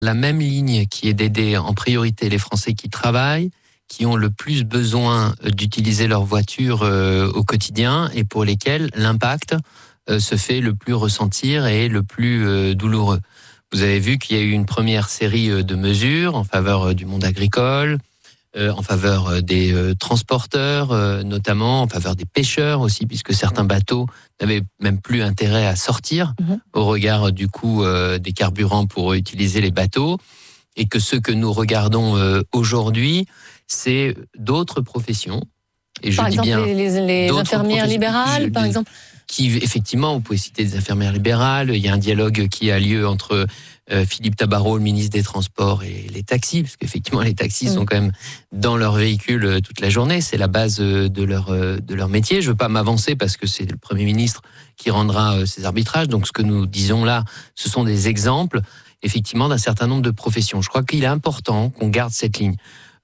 La même ligne qui est d'aider en priorité les Français qui travaillent, qui ont le plus besoin d'utiliser leur voiture au quotidien et pour lesquels l'impact se fait le plus ressentir et le plus douloureux. Vous avez vu qu'il y a eu une première série de mesures en faveur du monde agricole, en faveur des transporteurs, notamment en faveur des pêcheurs aussi, puisque certains bateaux n'avaient même plus intérêt à sortir au regard du coût des carburants pour utiliser les bateaux, et que ce que nous regardons aujourd'hui, c'est d'autres professions. Et par exemple, les infirmières libérales, par exemple. Qui, effectivement, vous pouvez citer des infirmières libérales. Il y a un dialogue qui a lieu entre Philippe Tabarot, le ministre des Transports, et les taxis, parce qu'effectivement, les taxis sont quand même dans leur véhicule toute la journée. C'est la base de leur métier. Je ne veux pas m'avancer parce que c'est le Premier ministre qui rendra ces arbitrages. Donc, ce que nous disons là, ce sont des exemples, effectivement, d'un certain nombre de professions. Je crois qu'il est important qu'on garde cette ligne.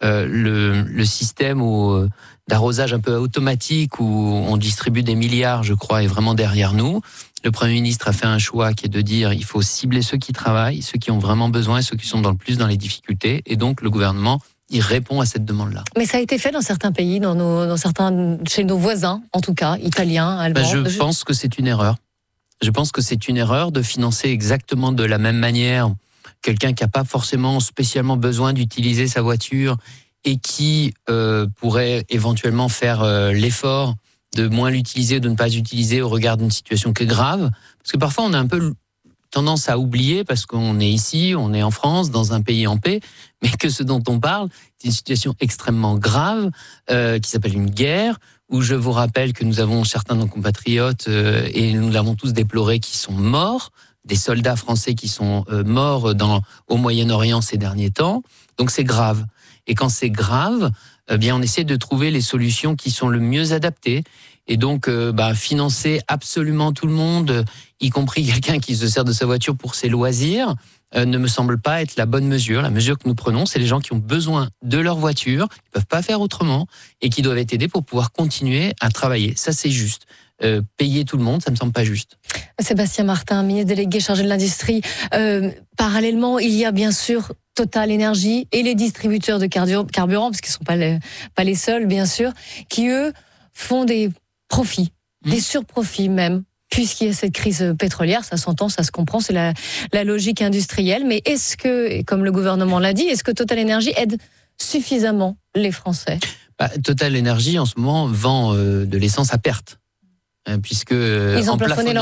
Le système d'arrosage un peu automatique où on distribue des milliards, je crois, est vraiment derrière nous. Le Premier ministre a fait un choix qui est de dire il faut cibler ceux qui travaillent, ceux qui ont vraiment besoin et ceux qui sont dans le plus dans les difficultés. Et donc, le gouvernement, il répond à cette demande-là. Mais ça a été fait dans certains pays, chez nos voisins, en tout cas, italiens, allemands. Je pense que c'est une erreur. Je pense que c'est une erreur de financer exactement de la même manière quelqu'un qui n'a pas forcément spécialement besoin d'utiliser sa voiture et qui pourrait éventuellement faire l'effort de moins l'utiliser ou de ne pas l'utiliser au regard d'une situation qui est grave. Parce que parfois, on a un peu tendance à oublier, parce qu'on est ici, on est en France, dans un pays en paix, mais que ce dont on parle, c'est une situation extrêmement grave qui s'appelle une guerre, où je vous rappelle que nous avons certains de nos compatriotes, et nous l'avons tous déploré, qui sont morts, des soldats français qui sont morts au Moyen-Orient ces derniers temps. Donc c'est grave. Et quand c'est grave, bien on essaie de trouver les solutions qui sont le mieux adaptées. Et donc financer absolument tout le monde, y compris quelqu'un qui se sert de sa voiture pour ses loisirs, ne me semble pas être la bonne mesure. La mesure que nous prenons, c'est les gens qui ont besoin de leur voiture, qui ne peuvent pas faire autrement, et qui doivent être aidés pour pouvoir continuer à travailler. Ça, c'est juste. Payer tout le monde, ça ne me semble pas juste. Sébastien Martin, ministre délégué chargé de l'industrie. Parallèlement, il y a bien sûr Total Énergie et les distributeurs de carburant, parce qu'ils ne sont pas les seuls, bien sûr, qui, eux, font des profits, des surprofits même, puisqu'il y a cette crise pétrolière, ça s'entend, ça se comprend, c'est la logique industrielle. Mais est-ce que, comme le gouvernement l'a dit, est-ce que Total Énergie aide suffisamment les Français ? Total Énergie, en ce moment, vend de l'essence à perte. Puisque en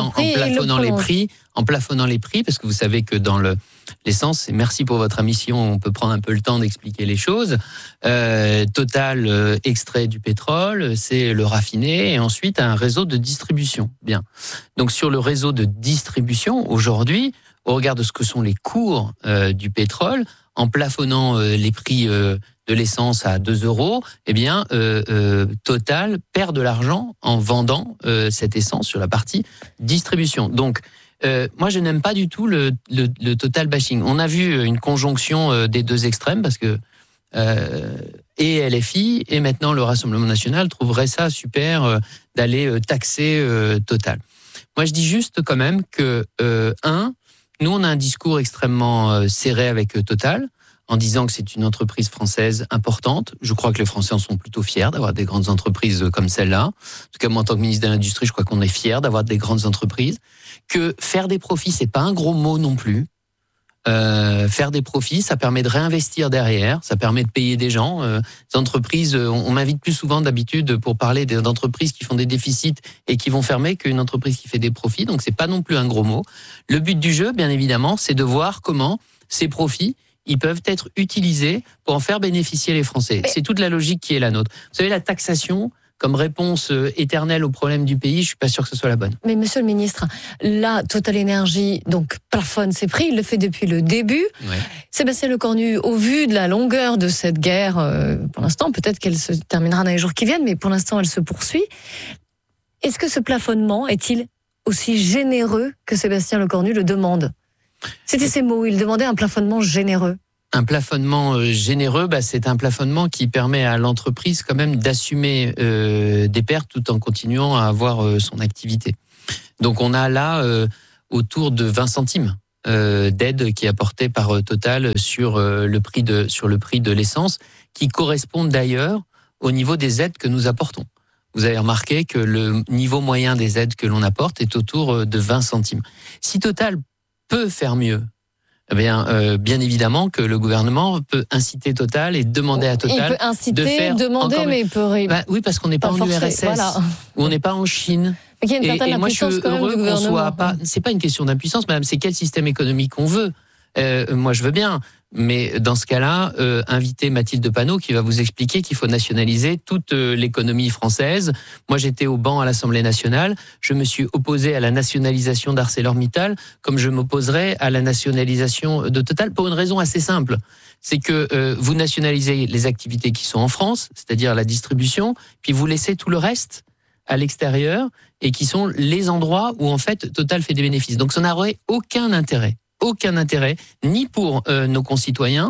plafonnant les prix, parce que vous savez que dans l'essence, et merci pour votre émission, on peut prendre un peu le temps d'expliquer les choses. Total extrait du pétrole, c'est le raffiné, et ensuite un réseau de distribution. Bien. Donc sur le réseau de distribution, aujourd'hui, au regard de ce que sont les cours du pétrole, en plafonnant les prix de l'essence à 2 €, eh bien, Total perd de l'argent en vendant cette essence sur la partie distribution. Donc, moi, je n'aime pas du tout le Total bashing. On a vu une conjonction des deux extrêmes, parce que et LFI et maintenant le Rassemblement national trouverait ça super d'aller taxer Total. Moi, je dis juste quand même que, nous, on a un discours extrêmement serré avec Total, en disant que c'est une entreprise française importante. Je crois que les Français en sont plutôt fiers d'avoir des grandes entreprises comme celle-là. En tout cas, moi, en tant que ministre de l'Industrie, je crois qu'on est fiers d'avoir des grandes entreprises. Que faire des profits, c'est pas un gros mot non plus. Faire des profits, ça permet de réinvestir derrière, ça permet de payer des gens. Les entreprises, on m'invite plus souvent d'habitude pour parler d'entreprises qui font des déficits et qui vont fermer qu'une entreprise qui fait des profits. Donc, c'est pas non plus un gros mot. Le but du jeu, bien évidemment, c'est de voir comment ces profits, ils peuvent être utilisés pour en faire bénéficier les Français. C'est toute la logique qui est la nôtre. Vous savez, la taxation, comme réponse éternelle au problème du pays, je suis pas sûr que ce soit la bonne. Mais monsieur le ministre, là, Total Énergie donc plafonne ses prix, il le fait depuis le début. Ouais. Sébastien Lecornu, au vu de la longueur de cette guerre, pour l'instant, peut-être qu'elle se terminera dans les jours qui viennent, mais pour l'instant, elle se poursuit. Est-ce que ce plafonnement est-il aussi généreux que Sébastien Lecornu le demande ? C'était ces mots, il demandait un plafonnement généreux. Un plafonnement généreux, c'est un plafonnement qui permet à l'entreprise quand même d'assumer des pertes tout en continuant à avoir son activité. Donc on a là autour de 20 centimes d'aide qui est apportée par Total sur le prix de l'essence, qui correspondent d'ailleurs au niveau des aides que nous apportons. Vous avez remarqué que le niveau moyen des aides que l'on apporte est autour de 20 centimes. Si Total peut faire mieux, eh bien évidemment que le gouvernement peut inciter Total et demander à Total il peut inciter, de faire demander, mais il peut oui, parce qu'on n'est pas en URSS, voilà. ou on n'est pas en Chine. Il y a une certaine et moi, je suis heureux qu'on soit pas. C'est pas une question d'impuissance, madame. C'est quel système économique on veut. Moi, je veux bien. Mais dans ce cas-là, invitez Mathilde Panot qui va vous expliquer qu'il faut nationaliser toute l'économie française. Moi, j'étais au banc à l'Assemblée nationale. Je me suis opposé à la nationalisation d'ArcelorMittal, comme je m'opposerais à la nationalisation de Total, pour une raison assez simple. C'est que vous nationalisez les activités qui sont en France, c'est-à-dire la distribution, puis vous laissez tout le reste à l'extérieur, et qui sont les endroits où, en fait, Total fait des bénéfices. Donc, ça n'aurait aucun intérêt, ni pour nos concitoyens,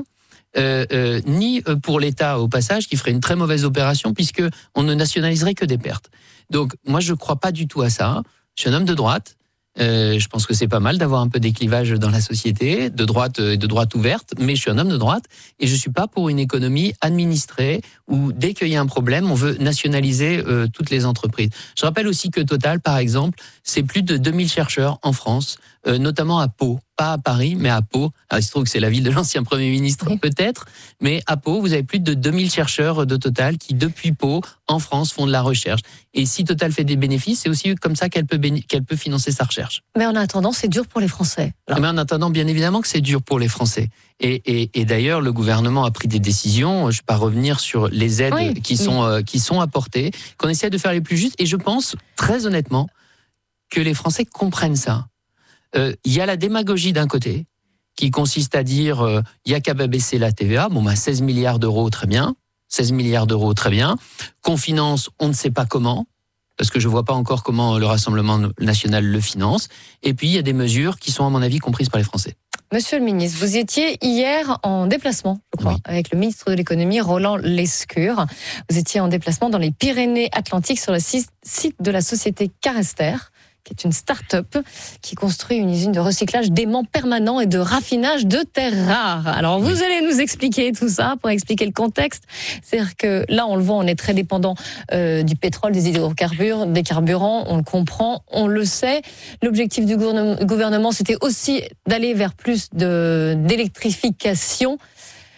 ni pour l'État au passage, qui ferait une très mauvaise opération puisque on ne nationaliserait que des pertes. Donc moi je ne crois pas du tout à ça. Je suis un homme de droite. Je pense que c'est pas mal d'avoir un peu des clivages dans la société, de droite ouverte, mais je suis un homme de droite et je suis pas pour une économie administrée où dès qu'il y a un problème, on veut nationaliser toutes les entreprises. Je rappelle aussi que Total, par exemple, c'est plus de 2000 chercheurs en France, notamment à Pau, pas à Paris, mais à Pau. Alors, il se trouve que c'est la ville de l'ancien Premier ministre, peut-être, mais à Pau, vous avez plus de 2000 chercheurs de Total qui, depuis Pau, en France, font de la recherche. Et si Total fait des bénéfices, c'est aussi comme ça qu'elle peut financer sa recherche. Mais en attendant, c'est dur pour les Français. Mais en attendant, bien évidemment que c'est dur pour les Français. Et d'ailleurs, le gouvernement a pris des décisions. Je ne vais pas revenir sur les aides qui sont apportées, qu'on essaie de faire les plus justes. Et je pense, très honnêtement, que les Français comprennent ça. Il y a la démagogie d'un côté, qui consiste à dire il n'y a qu'à baisser la TVA. 16 milliards d'euros, très bien. 16 milliards d'euros, très bien. Qu'on finance, on ne sait pas comment, parce que je ne vois pas encore comment le Rassemblement national le finance. Et puis, il y a des mesures qui sont, à mon avis, comprises par les Français. Monsieur le ministre, vous étiez hier en déplacement, je crois, avec le ministre de l'économie, Roland Lescure. Vous étiez en déplacement dans les Pyrénées-Atlantiques sur le site de la société Carester, qui est une start-up qui construit une usine de recyclage d'aimants permanents et de raffinage de terres rares. Alors, vous allez nous expliquer tout ça pour expliquer le contexte. C'est-à-dire que là, on le voit, on est très dépendant du pétrole, des hydrocarbures, des carburants. On le comprend, on le sait. L'objectif du gouvernement, c'était aussi d'aller vers plus d'électrification.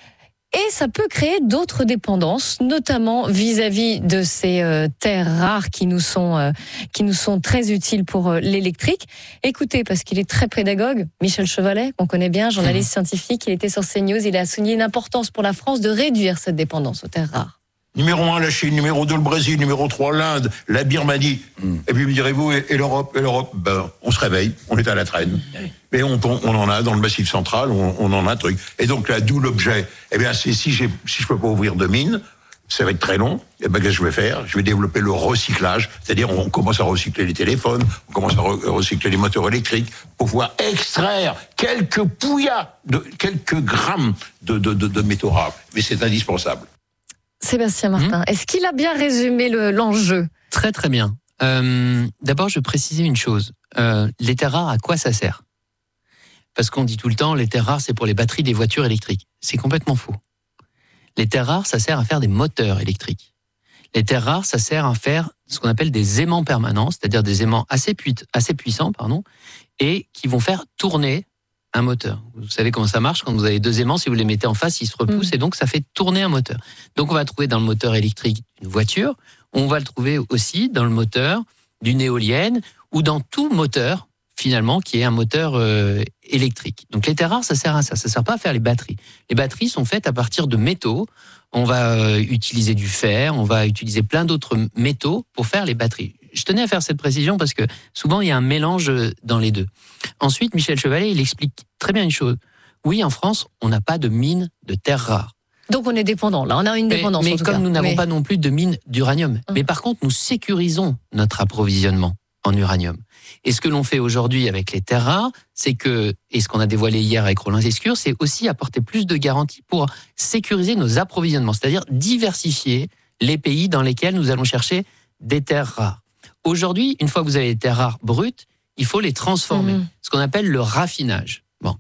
Et ça peut créer d'autres dépendances, notamment vis-à-vis de ces terres rares qui nous sont très utiles pour l'électrique. Écoutez, parce qu'il est très pédagogue, Michel Chevalet, qu'on connaît bien, journaliste scientifique, il était sur CNews, il a souligné l'importance pour la France de réduire cette dépendance aux terres rares. Numéro 1, la Chine. Numéro 2, le Brésil. Numéro 3, l'Inde. La Birmanie. Et puis, me direz-vous, et l'Europe? On se réveille. On est à la traîne. Mais on en a dans le Massif central. On en a un truc. Et donc, là, d'où l'objet. C'est si je peux pas ouvrir de mine, ça va être très long. Et qu'est-ce que je vais faire? Je vais développer le recyclage. C'est-à-dire, on commence à recycler les téléphones. On commence à recycler les moteurs électriques pour pouvoir extraire quelques pouillas, quelques grammes de métaux rares. Mais c'est indispensable. Sébastien Martin, est-ce qu'il a bien résumé l'enjeu? Très très bien. D'abord, je veux préciser une chose. Les terres rares, à quoi ça sert? Parce qu'on dit tout le temps, les terres rares, c'est pour les batteries des voitures électriques. C'est complètement faux. Les terres rares, ça sert à faire des moteurs électriques. Les terres rares, ça sert à faire ce qu'on appelle des aimants permanents, c'est-à-dire des aimants assez puissants, et qui vont faire tourner un moteur. Vous savez comment ça marche quand vous avez deux aimants, si vous les mettez en face, ils se repoussent et donc ça fait tourner un moteur. Donc on va le trouver dans le moteur électrique d'une voiture, on va le trouver aussi dans le moteur d'une éolienne ou dans tout moteur finalement qui est un moteur électrique. Donc les terres rares, ça sert à ça, ça sert pas à faire les batteries. Les batteries sont faites à partir de métaux. On va utiliser du fer, on va utiliser plein d'autres métaux pour faire les batteries. Je tenais à faire cette précision parce que souvent il y a un mélange dans les deux. Ensuite, Michel Chevalet, il explique très bien une chose. Oui, en France, on n'a pas de mine de terres rares. Donc on est dépendant, là, on a une dépendance. Mais comme nous n'avons pas non plus de mine d'uranium. Mais par contre, nous sécurisons notre approvisionnement en uranium. Et ce que l'on fait aujourd'hui avec les terres rares, c'est que, et ce qu'on a dévoilé hier avec Roland Lescure, c'est aussi apporter plus de garanties pour sécuriser nos approvisionnements, c'est-à-dire diversifier les pays dans lesquels nous allons chercher des terres rares. Aujourd'hui, une fois que vous avez des terres rares brutes, il faut les transformer, ce qu'on appelle le raffinage. Bon.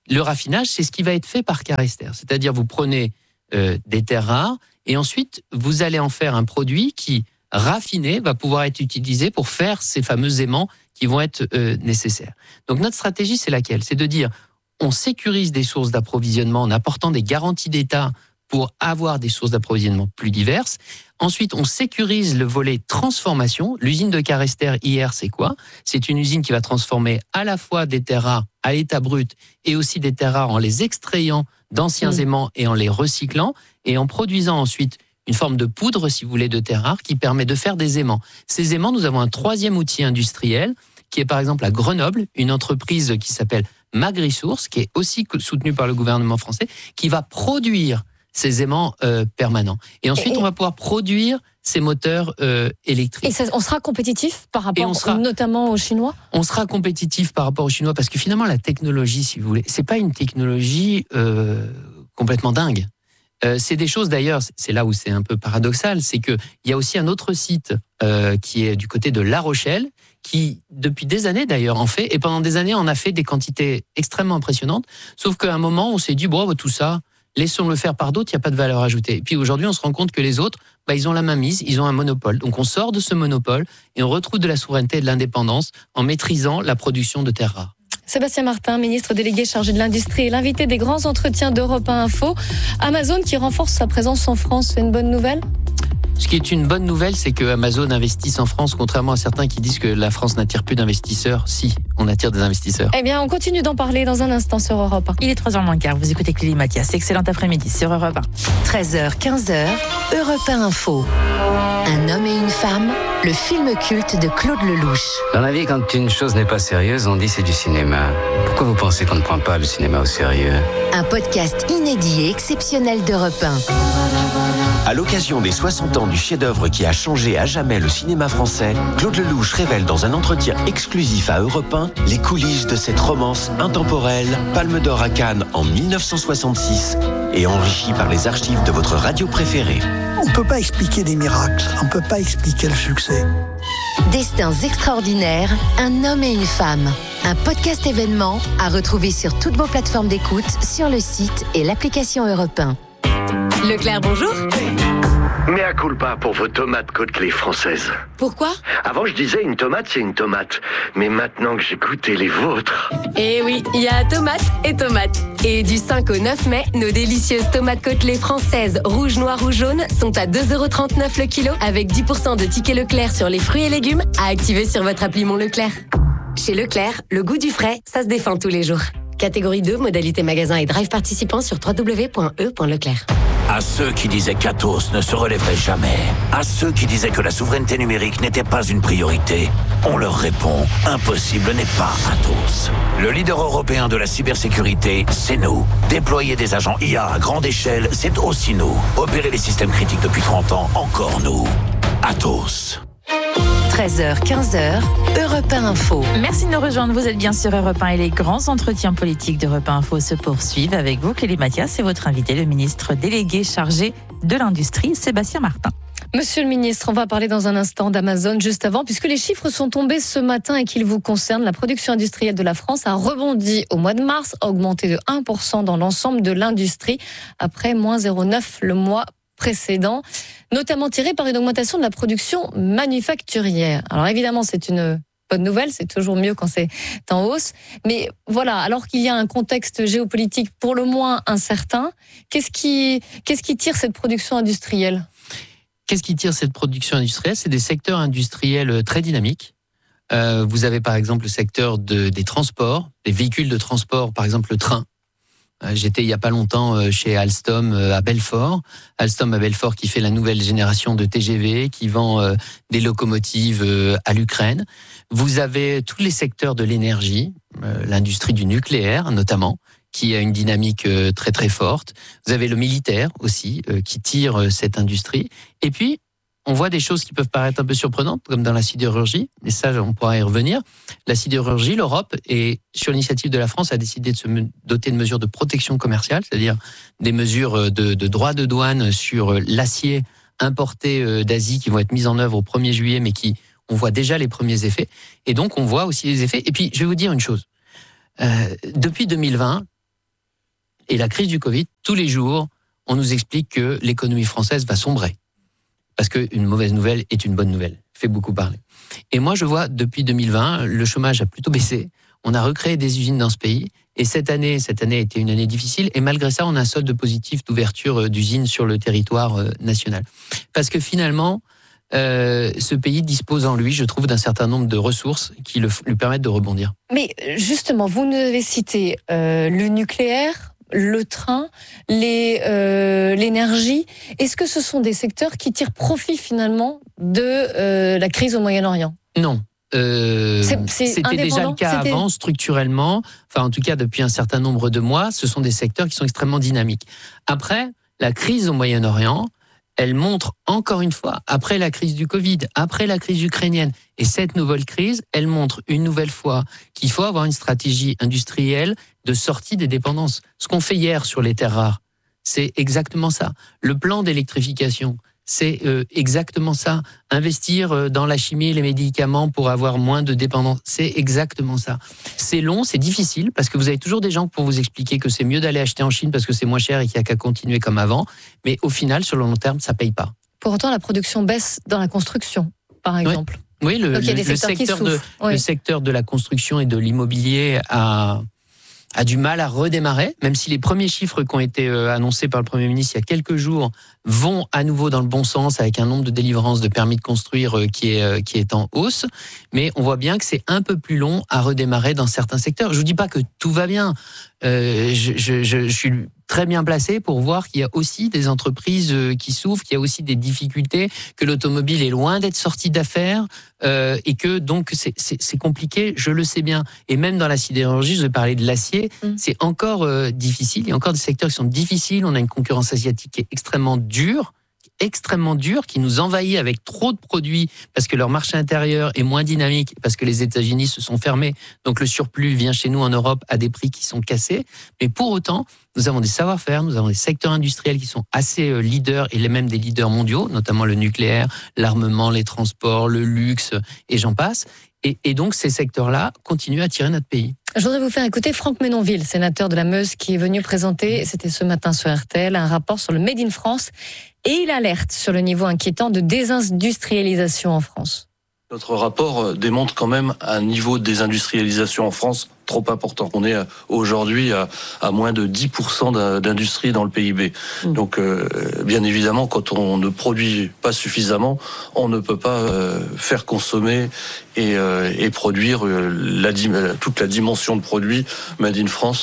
le raffinage, c'est ce qui va être fait par Carester. C'est-à-dire, vous prenez des terres rares et ensuite, vous allez en faire un produit qui, raffiné, va pouvoir être utilisé pour faire ces fameux aimants qui vont être nécessaires. Donc, notre stratégie, c'est laquelle ? C'est de dire, on sécurise des sources d'approvisionnement en apportant des garanties d'État pour avoir des sources d'approvisionnement plus diverses. Ensuite, on sécurise le volet transformation. L'usine de Carester, hier, c'est quoi ? C'est une usine qui va transformer à la fois des terres rares à l'état brut et aussi des terres rares en les extrayant d'anciens aimants et en les recyclant et en produisant ensuite une forme de poudre, si vous voulez, de terres rares qui permet de faire des aimants. Ces aimants, nous avons un troisième outil industriel qui est par exemple à Grenoble, une entreprise qui s'appelle Magrisource, qui est aussi soutenue par le gouvernement français, qui va produire ces aimants permanents. Et ensuite, on va pouvoir produire ces moteurs électriques. Et on sera compétitif par rapport notamment aux Chinois ? On sera compétitif par rapport aux Chinois parce que finalement, la technologie, si vous voulez, c'est pas une technologie complètement dingue. C'est des choses d'ailleurs, c'est là où c'est un peu paradoxal, c'est qu'il y a aussi un autre site qui est du côté de La Rochelle, qui depuis des années d'ailleurs en fait, et pendant des années on a fait des quantités extrêmement impressionnantes, sauf qu'à un moment on s'est dit, bon, tout ça, laissons-le faire par d'autres, il n'y a pas de valeur ajoutée. Et puis aujourd'hui on se rend compte que les autres, ils ont la main mise, ils ont un monopole. Donc on sort de ce monopole et on retrouve de la souveraineté et de l'indépendance en maîtrisant la production de terres rares. Sébastien Martin, ministre délégué chargé de l'industrie et l'invité des grands entretiens d'Europe 1 Info. Amazon qui renforce sa présence en France, c'est une bonne nouvelle ? Ce qui est une bonne nouvelle, c'est que Amazon investisse en France, contrairement à certains qui disent que la France n'attire plus d'investisseurs. Si, on attire des investisseurs. Eh bien, on continue d'en parler dans un instant sur Europe 1. Il est 3h moins quart, vous écoutez Clélie Mathias. Excellent après-midi sur Europe 1. 13h, 15h, Europe 1 Info. Un homme et une femme, le film culte de Claude Lelouch. Dans la vie, quand une chose n'est pas sérieuse, on dit c'est du cinéma. Pourquoi vous pensez qu'on ne prend pas le cinéma au sérieux ? Un podcast inédit et exceptionnel d'Europe 1. À l'occasion des 60 ans du chef-d'œuvre qui a changé à jamais le cinéma français, Claude Lelouch révèle dans un entretien exclusif à Europe 1 les coulisses de cette romance intemporelle, Palme d'Or à Cannes en 1966 et enrichie par les archives de votre radio préférée. On ne peut pas expliquer des miracles, on ne peut pas expliquer le succès. Destins extraordinaires, un homme et une femme. Un podcast événement à retrouver sur toutes vos plateformes d'écoute, sur le site et l'application Europe 1. Leclerc, bonjour. Mea culpa pour vos tomates Côte-Clés françaises. Pourquoi ? Avant, je disais une tomate, c'est une tomate. Mais maintenant que j'ai goûté les vôtres... Eh oui, il y a tomates et tomates. Et du 5 au 9 mai, nos délicieuses tomates Côte-Clés françaises, rouges, noires ou jaunes, sont à 2,39€ le kilo, avec 10% de tickets Leclerc sur les fruits et légumes, à activer sur votre appli Mon Leclerc. Chez Leclerc, le goût du frais, ça se défend tous les jours. Catégorie 2, modalité magasin et drive participant sur www.e.leclerc. À ceux qui disaient qu'Atos ne se relèverait jamais, à ceux qui disaient que la souveraineté numérique n'était pas une priorité, on leur répond, impossible n'est pas Atos. Le leader européen de la cybersécurité, c'est nous. Déployer des agents IA à grande échelle, c'est aussi nous. Opérer les systèmes critiques depuis 30 ans, encore nous. Atos. 13h, 15h, Europe 1 Info. Merci de nous rejoindre. Vous êtes bien sur Europe 1 et les grands entretiens politiques d'Europe 1 Info se poursuivent avec vous, Clélie Mathias, et votre invité, le ministre délégué chargé de l'industrie, Sébastien Martin. Monsieur le ministre, on va parler dans un instant d'Amazon juste avant, puisque les chiffres sont tombés ce matin et qu'ils vous concernent. La production industrielle de la France a rebondi au mois de mars, augmenté de 1% dans l'ensemble de l'industrie, après moins 0,9 le mois précédent, notamment tiré par une augmentation de la production manufacturière. Alors évidemment, c'est une bonne nouvelle, c'est toujours mieux quand c'est en hausse. Mais voilà, alors qu'il y a un contexte géopolitique pour le moins incertain, qu'est-ce qui tire cette production industrielle ? Qu'est-ce qui tire cette production industrielle ? C'est des secteurs industriels très dynamiques. Vous avez par exemple le secteur des transports, des véhicules de transport, par exemple le train. J'étais il y a pas longtemps chez Alstom à Belfort. Alstom à Belfort qui fait la nouvelle génération de TGV, qui vend des locomotives à l'Ukraine. Vous avez tous les secteurs de l'énergie, l'industrie du nucléaire notamment, qui a une dynamique très très forte. Vous avez le militaire aussi qui tire cette industrie. Et puis on voit des choses qui peuvent paraître un peu surprenantes, comme dans la sidérurgie, mais ça, on pourra y revenir. La sidérurgie, l'Europe, et sur l'initiative de la France, a décidé de se doter de mesures de protection commerciale, c'est-à-dire des mesures de droits de douane sur l'acier importé d'Asie qui vont être mises en œuvre au 1er juillet, mais qui, on voit déjà les premiers effets. Et donc, on voit aussi les effets. Et puis, je vais vous dire une chose. Depuis 2020, Et la crise du Covid, tous les jours, on nous explique que l'économie française va sombrer. Parce qu'une mauvaise nouvelle est une bonne nouvelle. Fait beaucoup parler. Et moi, je vois, depuis 2020, le chômage a plutôt baissé. On a recréé des usines dans ce pays. Et cette année a été une année difficile. Et malgré ça, on a un solde positif d'ouverture d'usines sur le territoire national. Parce que finalement, ce pays dispose en lui, je trouve, d'un certain nombre de ressources qui lui permettent de rebondir. Mais justement, vous nous avez cité le nucléaire, le train, l'énergie. Est-ce que ce sont des secteurs qui tirent profit finalement de la crise au Moyen-Orient ? Non. C'était déjà le cas avant, structurellement. Enfin, en tout cas, depuis un certain nombre de mois, ce sont des secteurs qui sont extrêmement dynamiques. Après, la crise au Moyen-Orient, elle montre encore une fois, après la crise du Covid, après la crise ukrainienne, et cette nouvelle crise, elle montre une nouvelle fois qu'il faut avoir une stratégie industrielle de sortie des dépendances. Ce qu'on fait hier sur les terres rares, c'est exactement ça. Le plan d'électrification, c'est exactement ça. Investir dans la chimie et les médicaments pour avoir moins de dépendance, c'est exactement ça. C'est long, c'est difficile, parce que vous avez toujours des gens pour vous expliquer que c'est mieux d'aller acheter en Chine parce que c'est moins cher et qu'il n'y a qu'à continuer comme avant. Mais au final, sur le long terme, ça ne paye pas. Pour autant, la production baisse dans la construction, par exemple. Oui, le secteur de la construction et de l'immobilier a du mal à redémarrer, même si les premiers chiffres qui ont été annoncés par le Premier ministre il y a quelques jours vont à nouveau dans le bon sens, avec un nombre de délivrances de permis de construire qui est en hausse. Mais on voit bien que c'est un peu plus long à redémarrer dans certains secteurs. Je ne vous dis pas que tout va bien. Je suis très bien placé pour voir qu'il y a aussi des entreprises qui souffrent, qu'il y a aussi des difficultés, que l'automobile est loin d'être sortie d'affaires et que donc c'est compliqué, je le sais bien. Et même dans la sidérurgie, je vais parler de l'acier, c'est encore difficile. Il y a encore des secteurs qui sont difficiles. On a une concurrence asiatique qui est extrêmement dure, qui nous envahit avec trop de produits parce que leur marché intérieur est moins dynamique, parce que les États-Unis se sont fermés, donc le surplus vient chez nous en Europe à des prix qui sont cassés. Mais pour autant, nous avons des savoir-faire, nous avons des secteurs industriels qui sont assez leaders et même des leaders mondiaux, notamment le nucléaire, l'armement, les transports, le luxe et j'en passe. Et donc ces secteurs-là continuent à attirer notre pays. Je voudrais vous faire écouter Franck Menonville, sénateur de la Meuse, qui est venu présenter, c'était ce matin sur RTL, un rapport sur le Made in France. Et il alerte sur le niveau inquiétant de désindustrialisation en France. Notre rapport démontre quand même un niveau de désindustrialisation en France trop important. On est aujourd'hui à moins de 10% d'industrie dans le PIB. Donc, bien évidemment, quand on ne produit pas suffisamment, on ne peut pas faire consommer et produire toute la dimension de produits Made in France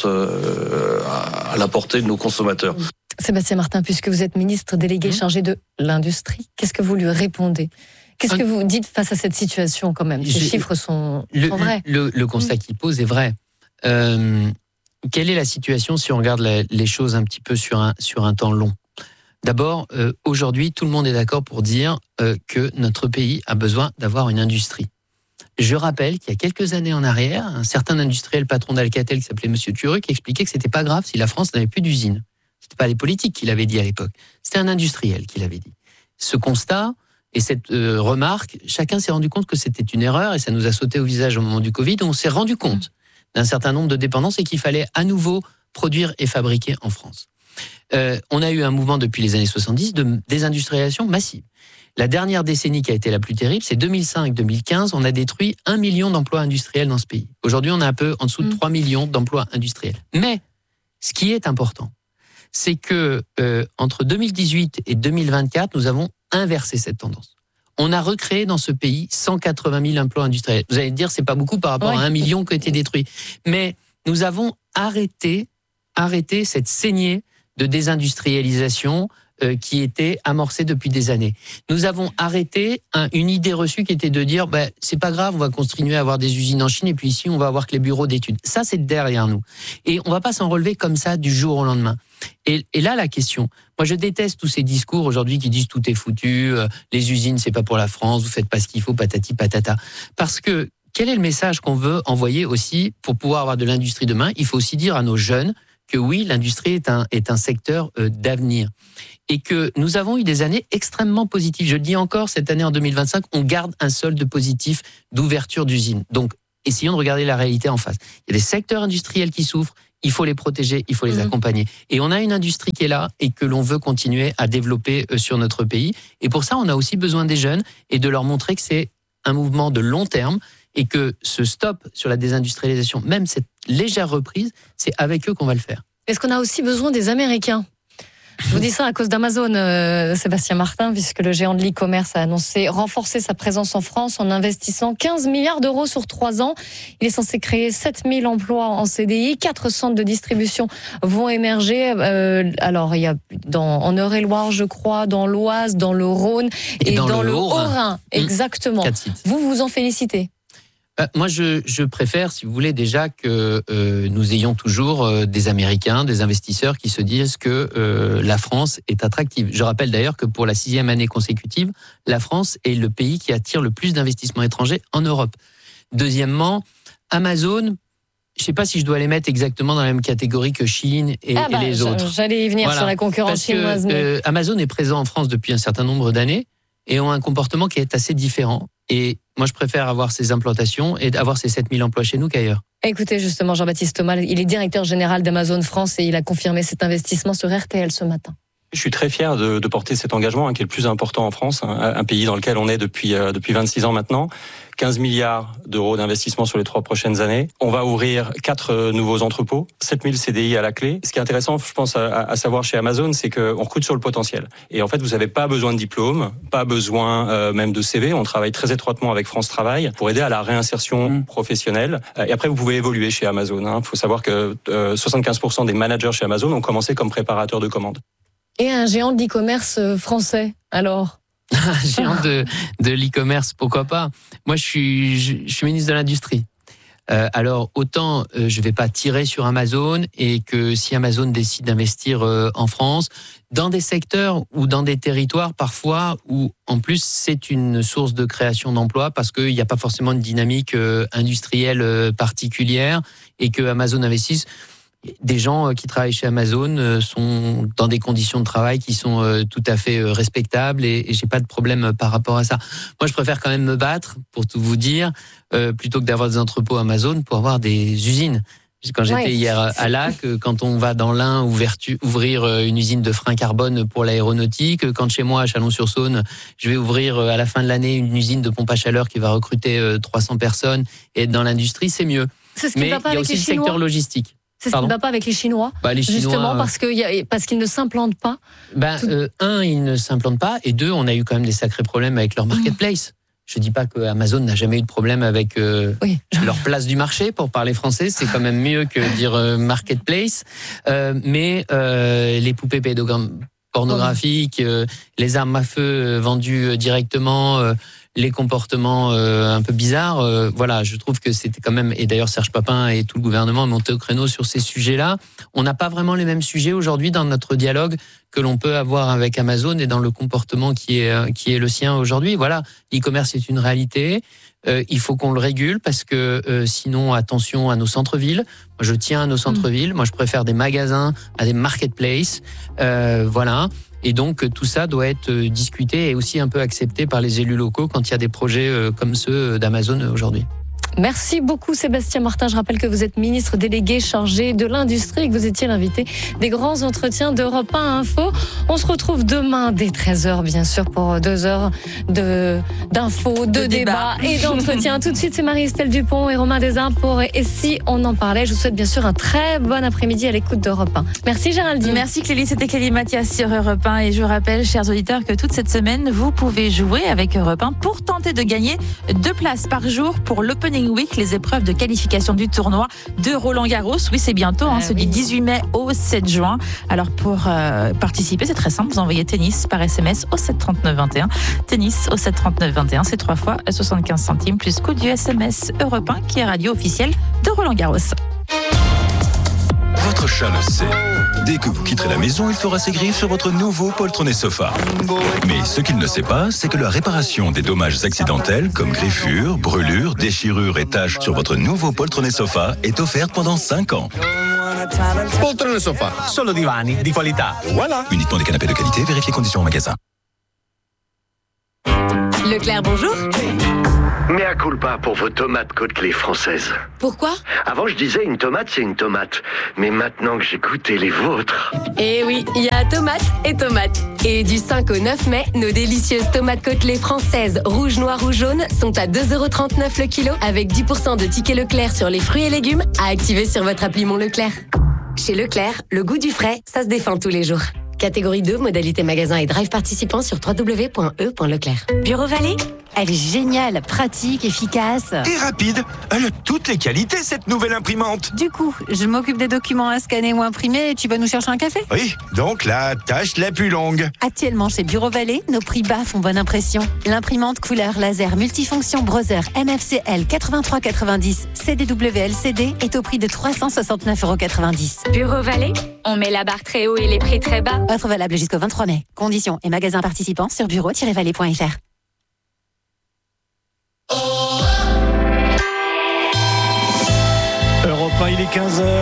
à la portée de nos consommateurs. Sébastien Martin, puisque vous êtes ministre délégué chargé de l'industrie, qu'est-ce que vous lui répondez ? Qu'est-ce que vous dites face à cette situation quand même ? Ces chiffres sont vrais. Le constat qu'il pose est vrai. Quelle est la situation si on regarde les choses un petit peu sur un temps long ? D'abord, aujourd'hui, tout le monde est d'accord pour dire que notre pays a besoin d'avoir une industrie. Je rappelle qu'il y a quelques années en arrière, un certain industriel patron d'Alcatel qui s'appelait Monsieur Turruc expliquait que c'était pas grave si la France n'avait plus d'usine. C'était pas les politiques qui l'avaient dit à l'époque. C'était un industriel qui l'avait dit. Ce constat et cette remarque, chacun s'est rendu compte que c'était une erreur et ça nous a sauté au visage au moment du Covid. On s'est rendu compte d'un certain nombre de dépendances et qu'il fallait à nouveau produire et fabriquer en France. On a eu un mouvement depuis les années 70 de désindustrialisation massive. La dernière décennie qui a été la plus terrible, c'est 2005-2015. On a détruit 1 million d'emplois industriels dans ce pays. Aujourd'hui, on a un peu en dessous de 3 millions d'emplois industriels. Mais ce qui est important, c'est que entre 2018 et 2024, nous avons inversé cette tendance. On a recréé dans ce pays 180 000 emplois industriels. Vous allez dire, c'est pas beaucoup par rapport à 1 million qui a été détruit. Mais nous avons arrêté cette saignée de désindustrialisation qui était amorcée depuis des années. Nous avons arrêté une idée reçue qui était de dire c'est pas grave, on va continuer à avoir des usines en Chine et puis ici on va avoir que les bureaux d'études. Ça c'est derrière nous. Et on va pas s'en relever comme ça du jour au lendemain. Et là la question, moi je déteste tous ces discours aujourd'hui qui disent tout est foutu, les usines c'est pas pour la France, vous faites pas ce qu'il faut, patati patata. Parce que quel est le message qu'on veut envoyer aussi pour pouvoir avoir de l'industrie demain ? Il faut aussi dire à nos jeunes que oui, l'industrie est un secteur d'avenir. Et que nous avons eu des années extrêmement positives. Je le dis encore, cette année en 2025, on garde un solde positif d'ouverture d'usines. Donc, essayons de regarder la réalité en face. Il y a des secteurs industriels qui souffrent, il faut les protéger, il faut les accompagner. Et on a une industrie qui est là et que l'on veut continuer à développer sur notre pays. Et pour ça, on a aussi besoin des jeunes et de leur montrer que c'est un mouvement de long terme et que ce stop sur la désindustrialisation, même cette légère reprise, c'est avec eux qu'on va le faire. Est-ce qu'on a aussi besoin des Américains ? Je vous dis ça à cause d'Amazon, Sébastien Martin, puisque le géant de l'e-commerce a annoncé renforcer sa présence en France en investissant 15 milliards d'euros sur 3 ans. Il est censé créer 7000 emplois en CDI, 4 centres de distribution vont émerger. Alors, il y a en Eure-et-Loire, je crois, dans l'Oise, dans le Rhône et dans le Haut-Rhin. Exactement. Vous vous en félicitez ? Moi, je préfère, si vous voulez, déjà que nous ayons toujours des Américains, des investisseurs qui se disent que la France est attractive. Je rappelle d'ailleurs que pour la 6e année consécutive, la France est le pays qui attire le plus d'investissements étrangers en Europe. Deuxièmement, Amazon, je ne sais pas si je dois les mettre exactement dans la même catégorie que Chine et les autres. J'allais y venir sur la concurrence chinoise. Mais... Amazon est présent en France depuis un certain nombre d'années et ont un comportement qui est assez différent. Et moi, je préfère avoir ces implantations et avoir ces 7000 emplois chez nous qu'ailleurs. Écoutez, justement, Jean-Baptiste Thomas, il est directeur général d'Amazon France et il a confirmé cet investissement sur RTL ce matin. Je suis très fier de porter cet engagement qui est le plus important en France, un pays dans lequel on est depuis 26 ans maintenant. 15 milliards d'euros d'investissement sur les 3 prochaines années. On va ouvrir 4 nouveaux entrepôts, 7000 CDI à la clé. Ce qui est intéressant, je pense, à savoir chez Amazon, c'est qu'on recrute sur le potentiel. Et en fait, vous n'avez pas besoin de diplôme, pas besoin même de CV. On travaille très étroitement avec France Travail pour aider à la réinsertion professionnelle. Et après, vous pouvez évoluer chez Amazon. Il faut savoir que 75% des managers chez Amazon ont commencé comme préparateurs de commandes. Et un géant de l'e-commerce français, alors ? Géant de l'e-commerce, pourquoi pas ? Moi, je suis ministre de l'Industrie. Alors, autant je vais pas tirer sur Amazon et que si Amazon décide d'investir en France, dans des secteurs ou dans des territoires parfois où, en plus, c'est une source de création d'emplois parce qu'il n'y a pas forcément une dynamique industrielle particulière et que Amazon investisse. Des gens qui travaillent chez Amazon sont dans des conditions de travail qui sont tout à fait respectables et j'ai pas de problème par rapport à ça. Moi, je préfère quand même me battre, pour tout vous dire, plutôt que d'avoir des entrepôts Amazon, pour avoir des usines. Quand j'étais hier à Lac, quand on va dans l'Ain ouvrir une usine de frein carbone pour l'aéronautique, quand chez moi à Chalon-sur-Saône, je vais ouvrir à la fin de l'année une usine de pompe à chaleur qui va recruter 300 personnes et être dans l'industrie, c'est mieux. C'est ce qui Mais va pas il y a avec aussi les le Chinois. secteur logistique. C'est ce qui ne va pas avec les Chinois, les Chinois justement parce qu'ils ne s'implantent pas. Un, ils ne s'implantent pas, et 2, on a eu quand même des sacrés problèmes avec leur marketplace. Je dis pas que Amazon n'a jamais eu de problème avec leur place du marché, pour parler français, c'est quand même mieux que dire marketplace. Mais les poupées pornographiques, les armes à feu vendues directement, les comportements un peu bizarres, voilà, je trouve que c'était quand même, et d'ailleurs Serge Papin et tout le gouvernement ont monté au créneau sur ces sujets-là. On n'a pas vraiment les mêmes sujets aujourd'hui dans notre dialogue que l'on peut avoir avec Amazon et dans le comportement qui est le sien aujourd'hui. Voilà, l'e-commerce est une réalité. Il faut qu'on le régule parce que sinon, attention à nos centres-villes. Moi, je tiens à nos centres-villes. Moi, je préfère des magasins à des marketplaces. Voilà. Et donc, tout ça doit être discuté et aussi un peu accepté par les élus locaux quand il y a des projets comme ceux d'Amazon aujourd'hui. Merci beaucoup Sébastien Martin. Je rappelle que vous êtes ministre délégué chargé de l'industrie et que vous étiez l'invité des grands entretiens d'Europe 1 Info. On se retrouve demain dès 13h bien sûr pour 2 heures d'infos, de débats et d'entretiens. Tout de suite c'est Marie-Estelle Dupont et Romain Desarmes pour Et si on en parlait. Je vous souhaite bien sûr un très bon après-midi à l'écoute d'Europe 1. Merci Géraldine. Merci Clélie, c'était Clélie Mathias sur Europe 1 et je vous rappelle chers auditeurs que toute cette semaine vous pouvez jouer avec Europe 1 pour tenter de gagner 2 places par jour pour l'Opening Week, les épreuves de qualification du tournoi de Roland-Garros. Oui, c'est bientôt, c'est du 18 mai au 7 juin. Alors pour participer, c'est très simple, vous envoyez tennis par SMS au 73921. Tennis au 73921, c'est 3 fois 75 centimes plus coût du SMS Europe 1 qui est radio officielle de Roland-Garros. Votre chat le sait. Dès que vous quitterez la maison, il fera ses griffes sur votre nouveau poltronné sofa. Mais ce qu'il ne sait pas, c'est que la réparation des dommages accidentels, comme griffures, brûlures, déchirures et taches sur votre nouveau poltronné sofa est offerte pendant 5 ans. Poltrone sofa, solo divani di qualità. Voilà. Uniquement des canapés de qualité, vérifiez conditions en magasin. Le Leclerc, bonjour. Mea culpa pour vos tomates côtelées françaises. Pourquoi ? Avant, je disais une tomate, c'est une tomate. Mais maintenant que j'ai goûté les vôtres... Eh oui, il y a tomates et tomates. Et du 5 au 9 mai, nos délicieuses tomates côtelées françaises, rouges, noires ou jaunes, sont à 2,39€ le kilo, avec 10% de tickets Leclerc sur les fruits et légumes, à activer sur votre appli Mon Leclerc. Chez Leclerc, le goût du frais, ça se défend tous les jours. Catégorie 2, modalité magasin et drive participant sur www.e.leclerc. Bureau Vallée, elle est géniale, pratique, efficace. Et rapide. Elle a toutes les qualités, cette nouvelle imprimante. Du coup, je m'occupe des documents à scanner ou imprimer et tu vas nous chercher un café ? Oui, donc la tâche la plus longue. Actuellement chez Bureau Vallée, nos prix bas font bonne impression. L'imprimante couleur laser multifonction Brother MFCL 8390 CDW-LCD est au prix de 369,90 €. Bureau Vallée, on met la barre très haut et les prix très bas. Offre valable jusqu'au 23 mai. Conditions et magasins participants sur bureau-vallée.fr. Europe 1, il est 15h.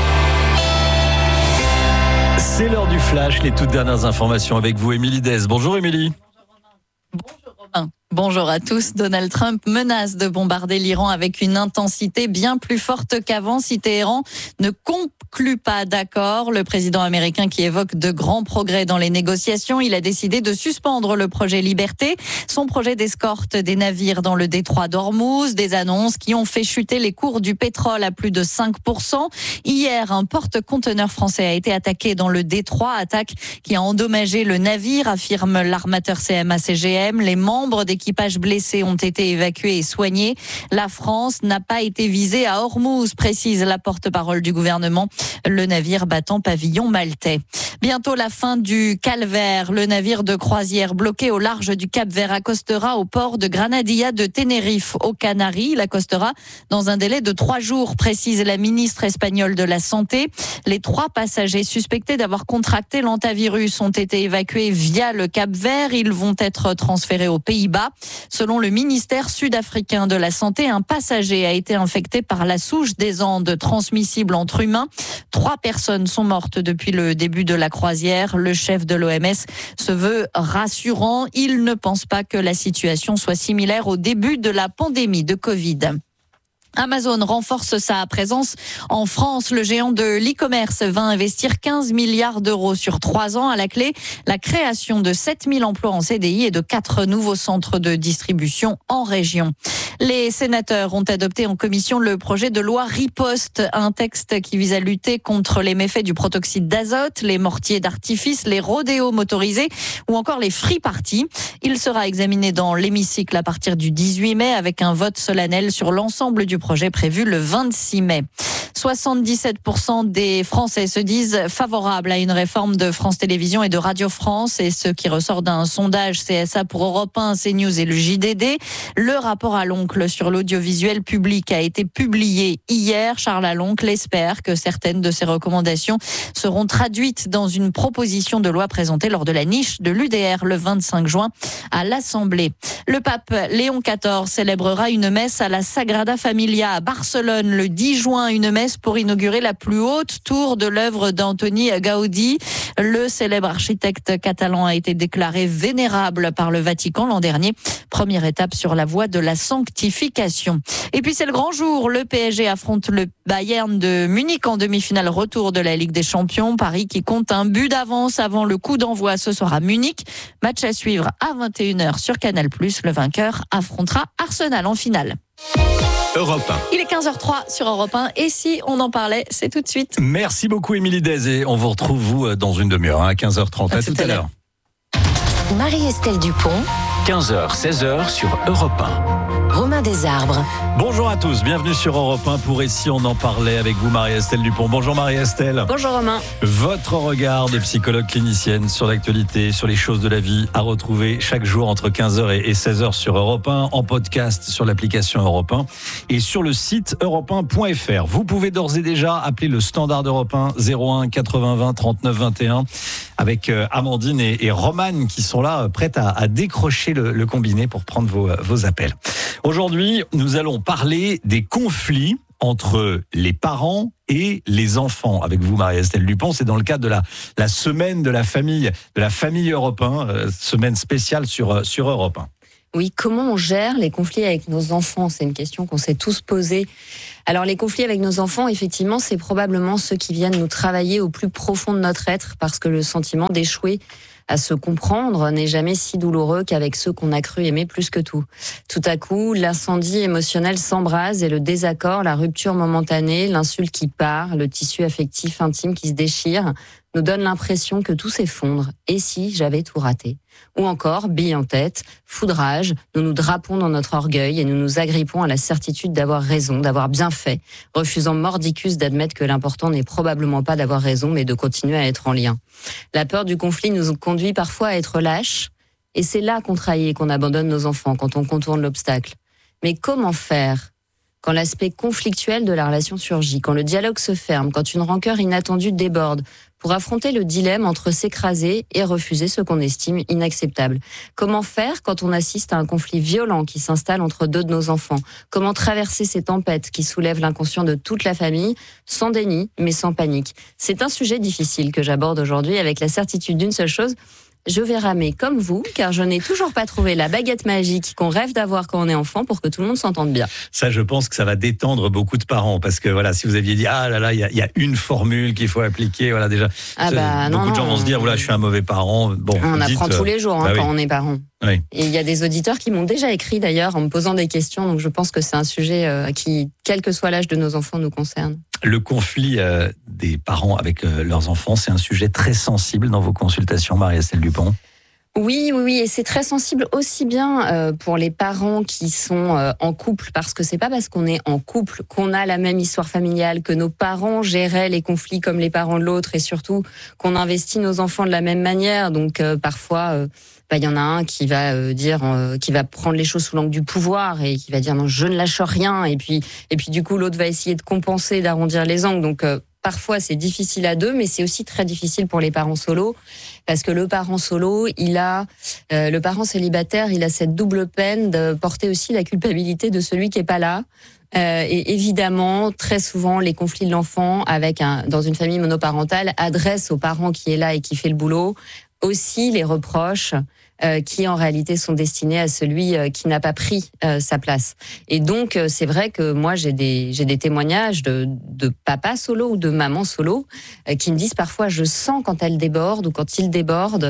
C'est l'heure du flash, les toutes dernières informations avec vous, Émilie Dez. Bonjour Émilie. Bonjour Romain. Bonjour à tous. Donald Trump menace de bombarder l'Iran avec une intensité bien plus forte qu'avant si Téhéran ne conclut pas d'accord. Le président américain qui évoque de grands progrès dans les négociations, il a décidé de suspendre le projet Liberté, son projet d'escorte des navires dans le détroit d'Ormuz, des annonces qui ont fait chuter les cours du pétrole à plus de 5%. Hier, un porte-conteneur français a été attaqué dans le détroit, attaque qui a endommagé le navire, affirme l'armateur CMA-CGM. Les membres d'équipage blessés ont été évacués et soignés. La France n'a pas été visée à Ormuz, précise la porte-parole du gouvernement, le navire battant pavillon maltais. Bientôt la fin du calvaire. Le navire de croisière bloqué au large du Cap-Vert accostera au port de Granadilla de Tenerife, aux Canaries. Il accostera dans un délai de 3 jours, précise la ministre espagnole de la Santé. Les 3 passagers suspectés d'avoir contracté l'hantavirus ont été évacués via le Cap-Vert. Ils vont être transférés aux Pays-Bas. Selon le ministère sud-africain de la Santé, un passager a été infecté par la souche des Andes transmissible entre humains. 3 personnes sont mortes depuis le début de la croisière. Le chef de l'OMS se veut rassurant. Il ne pense pas que la situation soit similaire au début de la pandémie de Covid. Amazon renforce sa présence en France. Le géant de l'e-commerce va investir 15 milliards d'euros sur 3 ans. À la clé, la création de 7000 emplois en CDI et de 4 nouveaux centres de distribution en région. Les sénateurs ont adopté en commission le projet de loi Riposte, un texte qui vise à lutter contre les méfaits du protoxyde d'azote, les mortiers d'artifice, les rodéos motorisés ou encore les free parties. Il sera examiné dans l'hémicycle à partir du 18 mai avec un vote solennel sur l'ensemble du projet prévu le 26 mai. 77% des Français se disent favorables à une réforme de France Télévisions et de Radio France, et ce qui ressort d'un sondage CSA pour Europe 1, CNews et le JDD. Le rapport à l'oncle sur l'audiovisuel public a été publié hier. Charles Aloncle espère que certaines de ses recommandations seront traduites dans une proposition de loi présentée lors de la niche de l'UDR le 25 juin à l'Assemblée. Le pape Léon XIV célébrera une messe à la Sagrada Familia à Barcelone le 10 juin, une messe pour inaugurer la plus haute tour de l'œuvre d'Antoni Gaudi. Le célèbre architecte catalan a été déclaré vénérable par le Vatican l'an dernier. Première étape sur la voie de la sanctification. Et puis c'est le grand jour. Le PSG affronte le Bayern de Munich en demi-finale retour de la Ligue des Champions. Paris qui compte un but d'avance avant le coup d'envoi ce soir à Munich. Match à suivre à 21h sur Canal+. Le vainqueur affrontera Arsenal en finale. Europe 1. Il est 15h03 sur Europe 1 et si on en parlait, c'est tout de suite. Merci beaucoup Émilie Dez et on vous retrouve vous dans une demi-heure à 15h30. À tout à l'heure. Marie-Estelle Dupont. 15h, 16h sur Europe 1. Romain Desarbres. Bonjour à tous, bienvenue sur Europe 1 pour Ici on en parlait avec vous Marie-Estelle Dupont. Bonjour Marie-Estelle. Bonjour Romain. Votre regard de psychologue clinicienne sur l'actualité, sur les choses de la vie à retrouver chaque jour entre 15h et 16h sur Europe 1, en podcast sur l'application Europe 1 et sur le site europe1.fr. Vous pouvez d'ores et déjà appeler le standard d'Europe 1 01 80 20 39 21 avec Amandine et Romane qui sont là prêtes à décrocher le combiné pour prendre vos appels. Aujourd'hui, nous allons parler des conflits entre les parents et les enfants. Avec vous, Marie-Estelle Dupont, c'est dans le cadre de la semaine de la famille Europe 1, semaine spéciale sur Europe 1. Oui, comment on gère les conflits avec nos enfants? C'est une question qu'on s'est tous posée. Alors les conflits avec nos enfants, effectivement, c'est probablement ceux qui viennent nous travailler au plus profond de notre être, parce que le sentiment d'échouer à se comprendre n'est jamais si douloureux qu'avec ceux qu'on a cru aimer plus que tout. Tout à coup, l'incendie émotionnel s'embrase et le désaccord, la rupture momentanée, l'insulte qui part, le tissu affectif intime qui se déchire, nous donne l'impression que tout s'effondre. Et si j'avais tout raté? Ou encore, bille en tête, foudrage, nous nous drapons dans notre orgueil et nous nous agrippons à la certitude d'avoir raison, d'avoir bien fait, refusant mordicus d'admettre que l'important n'est probablement pas d'avoir raison, mais de continuer à être en lien. La peur du conflit nous conduit parfois à être lâches, et c'est là qu'on trahit et qu'on abandonne nos enfants, quand on contourne l'obstacle. Mais comment faire quand l'aspect conflictuel de la relation surgit, quand le dialogue se ferme, quand une rancœur inattendue déborde, pour affronter le dilemme entre s'écraser et refuser ce qu'on estime inacceptable? Comment faire quand on assiste à un conflit violent qui s'installe entre deux de nos enfants? Comment traverser ces tempêtes qui soulèvent l'inconscient de toute la famille, sans déni, mais sans panique? C'est un sujet difficile que j'aborde aujourd'hui avec la certitude d'une seule chose: je vais ramer comme vous, car je n'ai toujours pas trouvé la baguette magique qu'on rêve d'avoir quand on est enfant pour que tout le monde s'entende bien. Ça, je pense que ça va détendre beaucoup de parents, parce que voilà, si vous aviez dit ah là là, il y a une formule qu'il faut appliquer, voilà déjà. Beaucoup de gens vont se dire voilà, je suis un mauvais parent. Bon, on apprend tous les jours quand on est parent. Oui. Et il y a des auditeurs qui m'ont déjà écrit d'ailleurs en me posant des questions, donc je pense que c'est un sujet qui, quel que soit l'âge de nos enfants, nous concerne. Le conflit des parents avec leurs enfants, c'est un sujet très sensible dans vos consultations, Marie-Estelle Dupont. Oui, et c'est très sensible aussi bien pour les parents qui sont en couple, parce que c'est pas parce qu'on est en couple qu'on a la même histoire familiale, que nos parents géraient les conflits comme les parents de l'autre, et surtout qu'on investit nos enfants de la même manière. Donc parfois, il y en a un qui va qui va prendre les choses sous l'angle du pouvoir et qui va dire non, je ne lâche rien, et puis du coup l'autre va essayer de compenser, d'arrondir les angles. Donc parfois, c'est difficile à deux, mais c'est aussi très difficile pour les parents solos, parce que le parent solo, le parent célibataire, il a cette double peine de porter aussi la culpabilité de celui qui est pas là. Et évidemment, très souvent, les conflits de l'enfant dans une famille monoparentale adressent au parent qui est là et qui fait le boulot aussi les reproches qui en réalité sont destinés à celui qui n'a pas pris sa place. Et donc c'est vrai que moi j'ai des témoignages de papa solo ou de maman solo qui me disent parfois: je sens quand elle déborde ou quand il déborde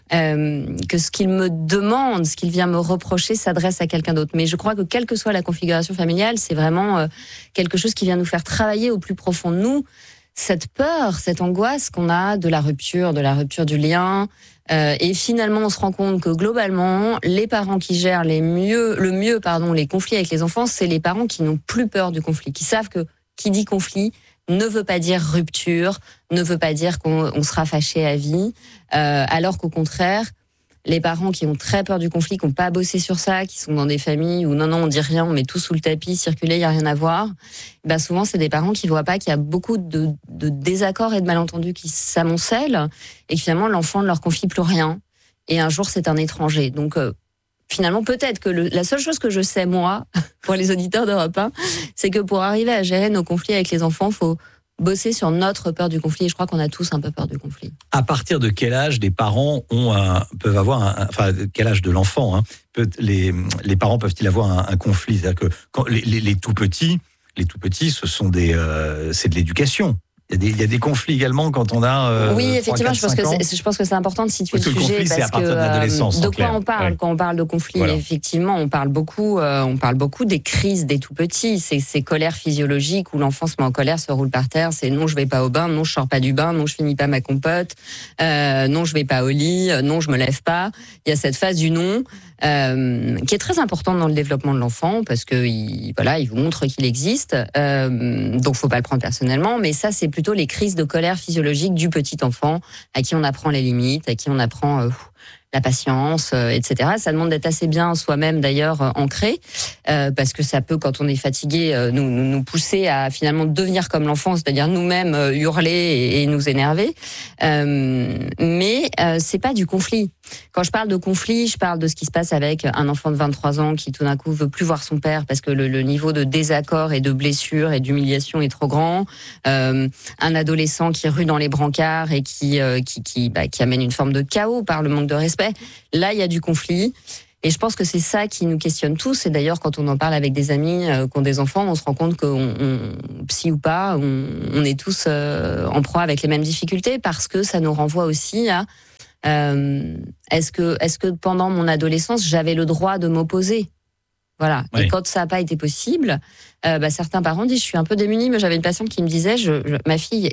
que ce qu'il me demande, ce qu'il vient me reprocher s'adresse à quelqu'un d'autre. Mais je crois que quelle que soit la configuration familiale, c'est vraiment quelque chose qui vient nous faire travailler au plus profond de nous cette peur, cette angoisse qu'on a de la rupture du lien. Et finalement, on se rend compte que globalement, les parents qui gèrent le mieux, les conflits avec les enfants, c'est les parents qui n'ont plus peur du conflit, qui savent que qui dit conflit ne veut pas dire rupture, ne veut pas dire qu'on sera fâché à vie, alors qu'au contraire, les parents qui ont très peur du conflit, qui n'ont pas bossé sur ça, qui sont dans des familles où non, on dit rien, on met tout sous le tapis, circuler, il n'y a rien à voir, souvent c'est des parents qui ne voient pas qu'il y a beaucoup de désaccords et de malentendus qui s'amoncellent, et que finalement l'enfant ne leur confie plus rien, et un jour c'est un étranger. Donc finalement, peut-être que la seule chose que je sais, moi, pour les auditeurs d'Europe 1, c'est que pour arriver à gérer nos conflits avec les enfants, il faut bosser sur notre peur du conflit. Et je crois qu'on a tous un peu peur du conflit. À partir de quel âge des parents peuvent avoir quel âge de l'enfant les parents peuvent-ils avoir un conflit? C'est-à-dire que quand les tout petits, ce sont c'est de l'éducation. Il y a des conflits également quand on a oui, effectivement, 3, 4, je pense que c'est important de situer le sujet, conflit, parce c'est à partir de l'adolescence, de quoi on parle quand on parle de conflit. Voilà. Effectivement, on parle beaucoup des crises des tout petits, ces colères physiologiques où l'enfant se met en colère, se roule par terre, c'est non, je vais pas au bain, non, je sors pas du bain, non, je finis pas ma compote, non, je vais pas au lit, non, je me lève pas. Il y a cette phase du non qui est très importante dans le développement de l'enfant, parce que il vous montre qu'il existe, donc faut pas le prendre personnellement, mais ça c'est plutôt les crises de colère physiologique du petit enfant, à qui on apprend les limites, à qui on apprend la patience, etc. Ça demande d'être assez bien soi-même d'ailleurs ancré, parce que ça peut, quand on est fatigué, nous pousser à finalement devenir comme l'enfant, c'est-à-dire nous-mêmes hurler et nous énerver. Mais c'est pas du conflit. Quand je parle de conflit, je parle de ce qui se passe avec un enfant de 23 ans qui tout d'un coup veut plus voir son père parce que le niveau de désaccord et de blessure et d'humiliation est trop grand. Un adolescent qui rue dans les brancards et qui amène une forme de chaos par le manque de respect. Là, il y a du conflit. Et je pense que c'est ça qui nous questionne tous. Et d'ailleurs, quand on en parle avec des amis qui ont des enfants, on se rend compte psy ou pas, on est tous en proie avec les mêmes difficultés, parce que ça nous renvoie aussi à est-ce que pendant mon adolescence, j'avais le droit de m'opposer ? Voilà. Oui. Et quand ça n'a pas été possible, certains parents disent, je suis un peu démunie. Mais j'avais une patiente qui me disait, ma fille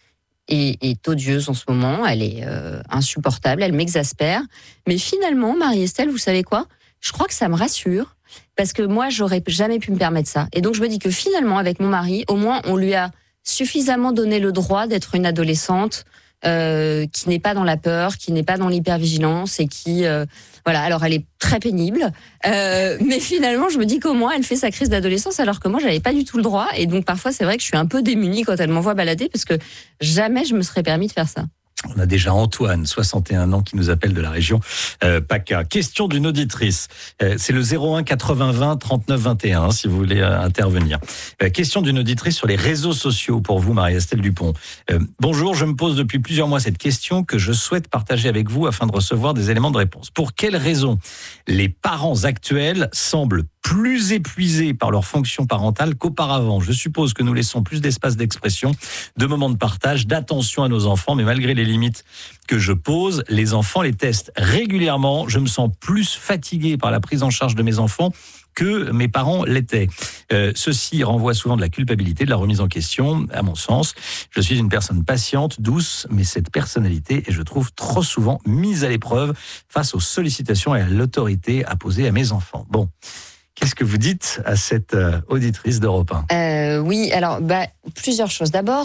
est odieuse en ce moment, elle est insupportable, elle m'exaspère. Mais finalement, Marie-Estelle, vous savez quoi ? Je crois que ça me rassure, parce que moi, j'aurais jamais pu me permettre ça. Et donc, je me dis que finalement, avec mon mari, au moins, on lui a suffisamment donné le droit d'être une adolescente qui n'est pas dans la peur, qui n'est pas dans l'hypervigilance et qui... voilà, alors elle est très pénible, mais finalement, je me dis qu'au moins, elle fait sa crise d'adolescence, alors que moi, j'avais pas du tout le droit. Et donc, parfois, c'est vrai que je suis un peu démunie quand elle m'envoie balader, parce que jamais je me serais permis de faire ça. On a déjà Antoine, 61 ans, qui nous appelle de la région PACA. Question d'une auditrice. C'est le 01 80 20 39 21, si vous voulez intervenir. Question d'une auditrice sur les réseaux sociaux pour vous, Marie-Estelle Dupont. Bonjour, je me pose depuis plusieurs mois cette question que je souhaite partager avec vous afin de recevoir des éléments de réponse. Pour quelles raisons les parents actuels semblent plus épuisés par leur fonction parentale qu'auparavant? Je suppose que nous laissons plus d'espace d'expression, de moments de partage, d'attention à nos enfants, mais malgré les limites que je pose, les enfants les testent régulièrement. Je me sens plus fatigué par la prise en charge de mes enfants que mes parents l'étaient. Ceci renvoie souvent de la culpabilité, de la remise en question, à mon sens. Je suis une personne patiente, douce, mais cette personnalité est, je trouve, trop souvent mise à l'épreuve face aux sollicitations et à l'autorité apposée à mes enfants. Bon. Qu'est-ce que vous dites à cette auditrice d'Europe 1 ? Oui, alors plusieurs choses. D'abord,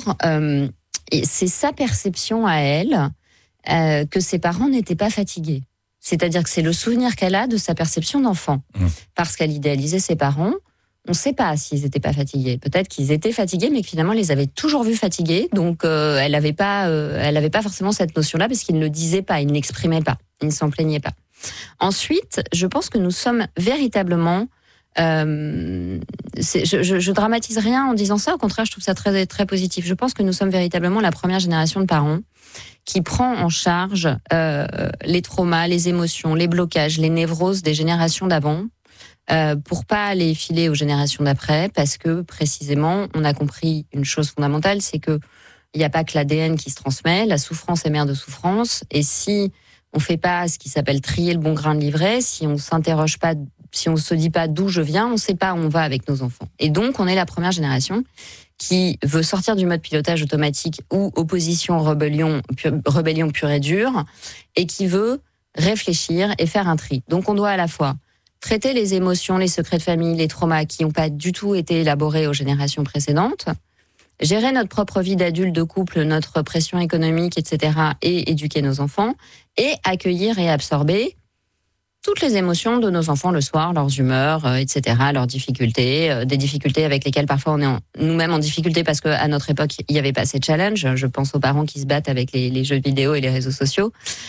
c'est sa perception à elle que ses parents n'étaient pas fatigués. C'est-à-dire que c'est le souvenir qu'elle a de sa perception d'enfant. Parce qu'elle idéalisait ses parents, on ne sait pas s'ils n'étaient pas fatigués. Peut-être qu'ils étaient fatigués, mais que finalement, elle les avait toujours vus fatigués. Donc, elle n'avait pas forcément cette notion-là, parce qu'ils ne le disaient pas, ils ne l'exprimaient pas, ils ne s'en plaignaient pas. Ensuite, je pense que nous sommes véritablement... je dramatise rien en disant ça, au contraire, je trouve ça très, très positif. Je pense que nous sommes véritablement la première génération de parents qui prend en charge les traumas, les émotions, les blocages, les névroses des générations d'avant, pour pas les filer aux générations d'après, parce que précisément, on a compris une chose fondamentale, c'est que il n'y a pas que l'ADN qui se transmet, la souffrance est mère de souffrance, et si on fait pas ce qui s'appelle trier le bon grain de livret, si on s'interroge pas, si on se dit pas d'où je viens, on sait pas où on va avec nos enfants. Et donc, on est la première génération qui veut sortir du mode pilotage automatique ou opposition, rébellion pure et dure, et qui veut réfléchir et faire un tri. Donc, on doit à la fois traiter les émotions, les secrets de famille, les traumas qui n'ont pas du tout été élaborés aux générations précédentes, gérer notre propre vie d'adulte, de couple, notre pression économique, etc., et éduquer nos enfants, et accueillir et absorber toutes les émotions de nos enfants le soir, leurs humeurs, etc., leurs difficultés, des difficultés avec lesquelles parfois on est nous-mêmes en difficulté parce qu'à notre époque, il n'y avait pas ces challenges. Je pense aux parents qui se battent avec les jeux vidéo et les réseaux sociaux.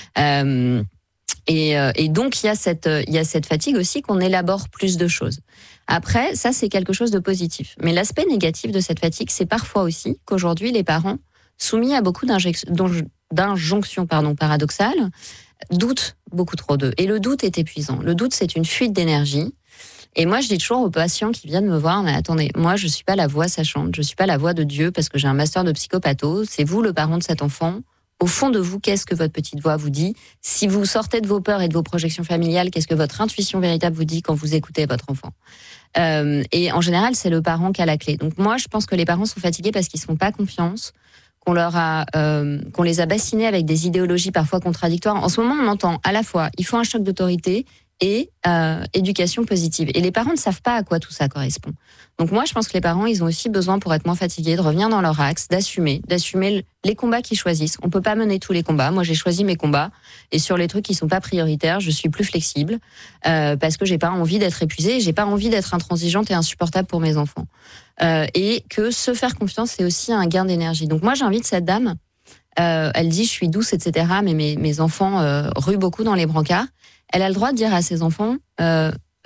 Et donc, il y a cette fatigue aussi qu'on élabore plus de choses. Après, ça, c'est quelque chose de positif. Mais l'aspect négatif de cette fatigue, c'est parfois aussi qu'aujourd'hui, les parents, soumis à beaucoup d'injonctions paradoxales, doutent beaucoup trop d'eux. Et le doute est épuisant. Le doute, c'est une fuite d'énergie. Et moi, je dis toujours aux patients qui viennent me voir, mais attendez, moi, je suis pas la voix sachante, je suis pas la voix de Dieu parce que j'ai un master de psychopatho. C'est vous, le parent de cet enfant. Au fond de vous, qu'est-ce que votre petite voix vous dit? Si vous sortez de vos peurs et de vos projections familiales, qu'est-ce que votre intuition véritable vous dit quand vous écoutez votre enfant? Et en général, c'est le parent qui a la clé. Donc moi, je pense que les parents sont fatigués parce qu'ils ne se font pas confiance, qu'on les a bassinés avec des idéologies parfois contradictoires. En ce moment, on entend à la fois, il faut un choc d'autorité et éducation positive. Et les parents ne savent pas à quoi tout ça correspond. Donc moi, je pense que les parents, ils ont aussi besoin, pour être moins fatigués, de revenir dans leur axe, d'assumer les combats qu'ils choisissent. On peut pas mener tous les combats. Moi, j'ai choisi mes combats. Et sur les trucs qui sont pas prioritaires, je suis plus flexible parce que j'ai pas envie d'être épuisée, j'ai pas envie d'être intransigeante et insupportable pour mes enfants. Et que se faire confiance, c'est aussi un gain d'énergie. Donc moi, j'invite cette dame. Elle dit, je suis douce, etc. Mais mes enfants ruent beaucoup dans les brancards. Elle a le droit de dire à ses enfants,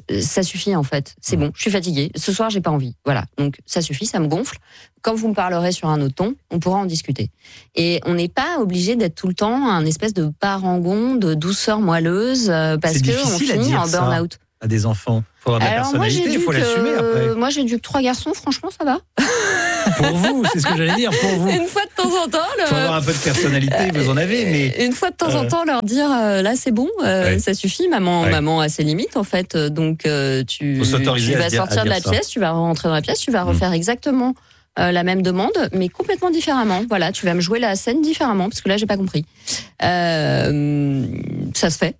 ça suffit en fait. C'est bon, je suis fatiguée. Ce soir, j'ai pas envie. Voilà. Donc ça suffit, ça me gonfle. Quand vous me parlerez sur un autre ton, on pourra en discuter. Et on n'est pas obligé d'être tout le temps un espèce de parangon de douceur moelleuse parce que on finit en burn-out. À des enfants, faut avoir de la personnalité, il faut l'assumer après. Moi, j'ai dû que 3 garçons. Franchement, ça va. Pour vous, c'est ce que j'allais dire. Pour vous. Une fois de temps en temps. Faut avoir un peu de personnalité, vous en avez, mais une fois de temps en temps, leur dire là, c'est bon, ça suffit. Maman a ses limites en fait. Donc tu vas sortir de la pièce, tu vas rentrer dans la pièce, tu vas refaire exactement la même demande, mais complètement différemment. Voilà, tu vas me jouer la scène différemment parce que là, j'ai pas compris. Ça se fait.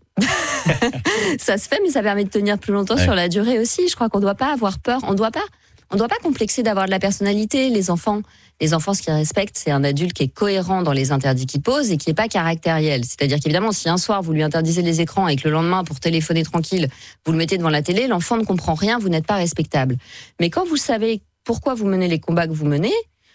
Ça se fait, mais ça permet de tenir plus longtemps sur la durée aussi. Je crois qu'on doit pas avoir peur. On doit pas complexer d'avoir de la personnalité. Les enfants, ce qu'ils respectent, c'est un adulte qui est cohérent dans les interdits qu'il pose et qui est pas caractériel. C'est-à-dire qu'évidemment, si un soir vous lui interdisez les écrans et que le lendemain, pour téléphoner tranquille, vous le mettez devant la télé, l'enfant ne comprend rien, vous n'êtes pas respectable. Mais quand vous savez pourquoi vous menez les combats que vous menez,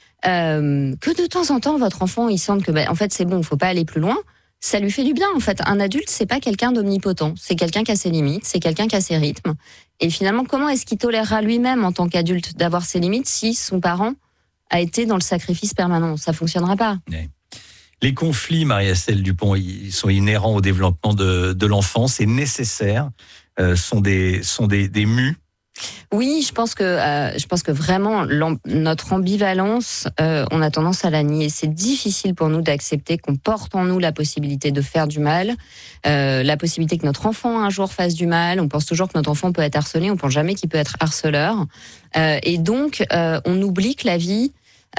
que de temps en temps, votre enfant, il sente que, en fait, c'est bon, il faut pas aller plus loin. Ça lui fait du bien, en fait. Un adulte, c'est pas quelqu'un d'omnipotent. C'est quelqu'un qui a ses limites, c'est quelqu'un qui a ses rythmes. Et finalement, comment est-ce qu'il tolérera lui-même, en tant qu'adulte, d'avoir ses limites si son parent a été dans le sacrifice permanent? Ça fonctionnera pas. Ouais. Les conflits, Marie-Estelle Dupont, ils sont inhérents au développement de l'enfant. C'est nécessaire. Sont des mus. Oui, je pense que vraiment notre ambivalence, on a tendance à la nier. C'est difficile pour nous d'accepter qu'on porte en nous la possibilité de faire du mal, la possibilité que notre enfant un jour fasse du mal. On pense toujours que notre enfant peut être harcelé, on pense jamais qu'il peut être harceleur. Et donc, on oublie que la vie,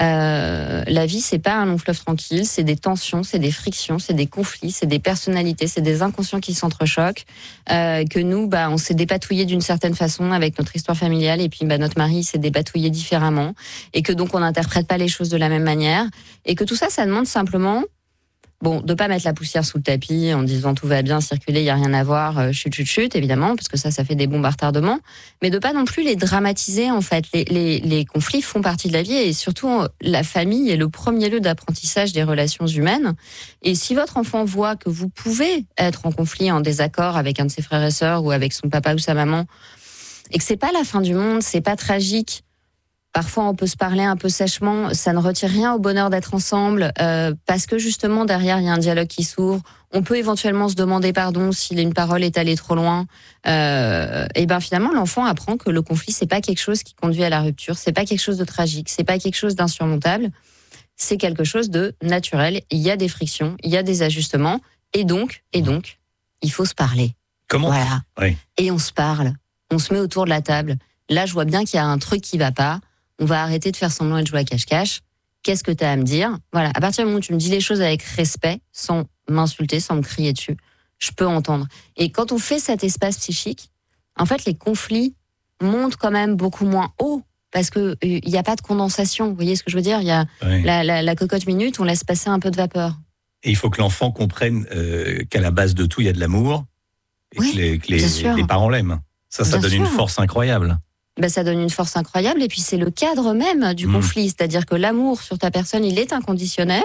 c'est pas un long fleuve tranquille, c'est des tensions, c'est des frictions, c'est des conflits, c'est des personnalités, c'est des inconscients qui s'entrechoquent, que nous, on s'est dépatouillé d'une certaine façon avec notre histoire familiale et puis notre mari s'est dépatouillé différemment et que donc on n'interprète pas les choses de la même manière et que tout ça, ça demande simplement de pas mettre la poussière sous le tapis en disant tout va bien circuler, il y a rien à voir, chut, évidemment, parce que ça fait des bombes à retardement, mais de pas non plus les dramatiser en fait. Les conflits font partie de la vie et surtout la famille est le premier lieu d'apprentissage des relations humaines. Et si votre enfant voit que vous pouvez être en conflit, en désaccord avec un de ses frères et sœurs ou avec son papa ou sa maman, et que c'est pas la fin du monde, c'est pas tragique. Parfois, on peut se parler un peu sèchement. Ça ne retire rien au bonheur d'être ensemble parce que justement, derrière, il y a un dialogue qui s'ouvre. On peut éventuellement se demander pardon si une parole est allée trop loin. Et finalement, l'enfant apprend que le conflit, c'est pas quelque chose qui conduit à la rupture. C'est pas quelque chose de tragique. C'est pas quelque chose d'insurmontable. C'est quelque chose de naturel. Il y a des frictions, il y a des ajustements. Et donc, il faut se parler. Comment ? Voilà. Oui. Et on se parle. On se met autour de la table. Là, je vois bien qu'il y a un truc qui va pas. On va arrêter de faire semblant et de jouer à cache-cache. Qu'est-ce que tu as à me dire ? Voilà, à partir du moment où tu me dis les choses avec respect, sans m'insulter, sans me crier dessus, je peux entendre. Et quand on fait cet espace psychique, en fait, les conflits montent quand même beaucoup moins haut parce que il y a pas de condensation. Vous voyez ce que je veux dire ? Il y a la cocotte minute, on laisse passer un peu de vapeur. Et il faut que l'enfant comprenne qu'à la base de tout, il y a de l'amour et que les parents l'aiment. Ça donne une force incroyable. Ça donne une force incroyable et puis c'est le cadre même du conflit, c'est-à-dire que l'amour sur ta personne, il est inconditionnel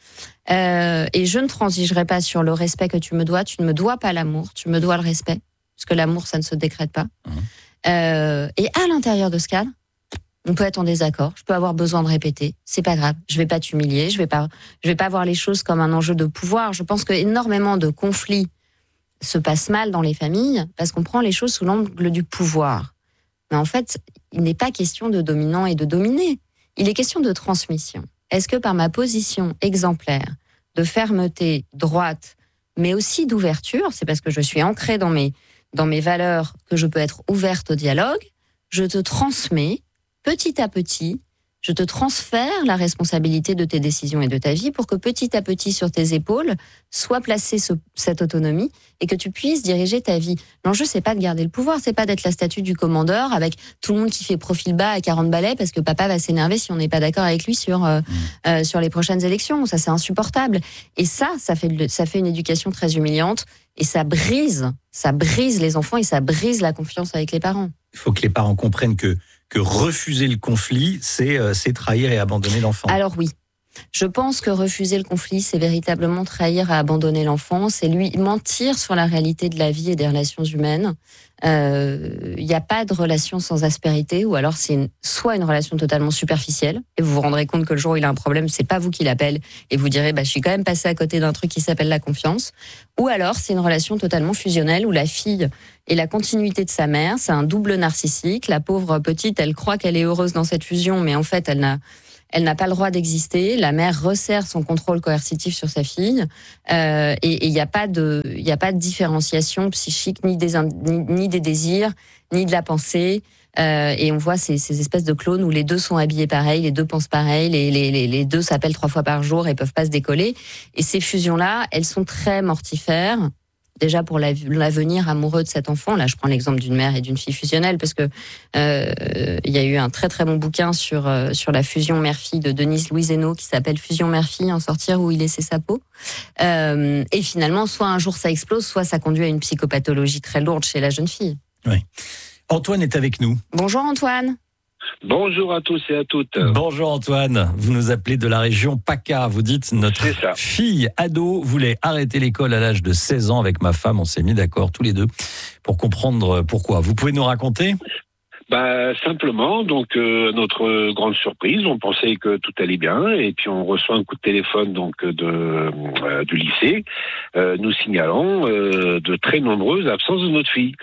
et je ne transigerai pas sur le respect que tu me dois. Tu ne me dois pas l'amour, tu me dois le respect parce que l'amour, ça ne se décrète pas. Et à l'intérieur de ce cadre, on peut être en désaccord, je peux avoir besoin de répéter, c'est pas grave, je vais pas t'humilier, je vais pas voir les choses comme un enjeu de pouvoir. Je pense que énormément de conflits se passent mal dans les familles parce qu'on prend les choses sous l'angle du pouvoir. Mais en fait, il n'est pas question de dominant et de dominé. Il est question de transmission. Est-ce que par ma position exemplaire, de fermeté, droite, mais aussi d'ouverture, c'est parce que je suis ancrée dans mes valeurs que je peux être ouverte au dialogue, je te transmets petit à petit, je te transfère la responsabilité de tes décisions et de ta vie pour que petit à petit sur tes épaules soit placée cette autonomie et que tu puisses diriger ta vie. L'enjeu, c'est pas de garder le pouvoir, c'est pas d'être la statue du commandeur avec tout le monde qui fait profil bas à 40 balais parce que papa va s'énerver si on n'est pas d'accord avec lui sur les prochaines élections. Ça, c'est insupportable. Et ça fait une éducation très humiliante et ça brise les enfants et ça brise la confiance avec les parents. Il faut que les parents comprennent que refuser le conflit, c'est trahir et abandonner l'enfant. Alors oui. Je pense que refuser le conflit, c'est véritablement trahir et abandonner l'enfant, c'est lui mentir sur la réalité de la vie et des relations humaines. Il n'y a pas de relation sans aspérité, ou alors c'est soit une relation totalement superficielle, et vous vous rendrez compte que le jour où il a un problème, c'est pas vous qui l'appelle, et vous direz, je suis quand même passé à côté d'un truc qui s'appelle la confiance. Ou alors c'est une relation totalement fusionnelle, où la fille est la continuité de sa mère, c'est un double narcissique. La pauvre petite, elle croit qu'elle est heureuse dans cette fusion, mais en fait, elle n'a pas le droit d'exister. La mère resserre son contrôle coercitif sur sa fille, et il n'y a pas de différenciation psychique ni des désirs, ni de la pensée. Et on voit ces espèces de clones où les deux sont habillés pareil, les deux pensent pareil, les deux s'appellent 3 fois par jour et peuvent pas se décoller. Et ces fusions-là, elles sont très mortifères. Déjà pour l'avenir amoureux de cet enfant. Là, je prends l'exemple d'une mère et d'une fille fusionnelle parce que il y a eu un très très bon bouquin sur la fusion mère-fille de Denise Louise Hénault qui s'appelle Fusion mère-fille, en sortir où il laissait sa peau. Et finalement, soit un jour ça explose, soit ça conduit à une psychopathologie très lourde chez la jeune fille. Oui. Antoine est avec nous. Bonjour Antoine. Bonjour à tous et à toutes. Bonjour Antoine, vous nous appelez de la région PACA. Vous dites, notre fille ado voulait arrêter l'école à l'âge de 16 ans avec ma femme. On s'est mis d'accord tous les deux pour comprendre pourquoi. Vous pouvez nous raconter ? Simplement, donc notre grande surprise, on pensait que tout allait bien, et puis on reçoit un coup de téléphone donc du lycée, nous signalant de très nombreuses absences de notre fille.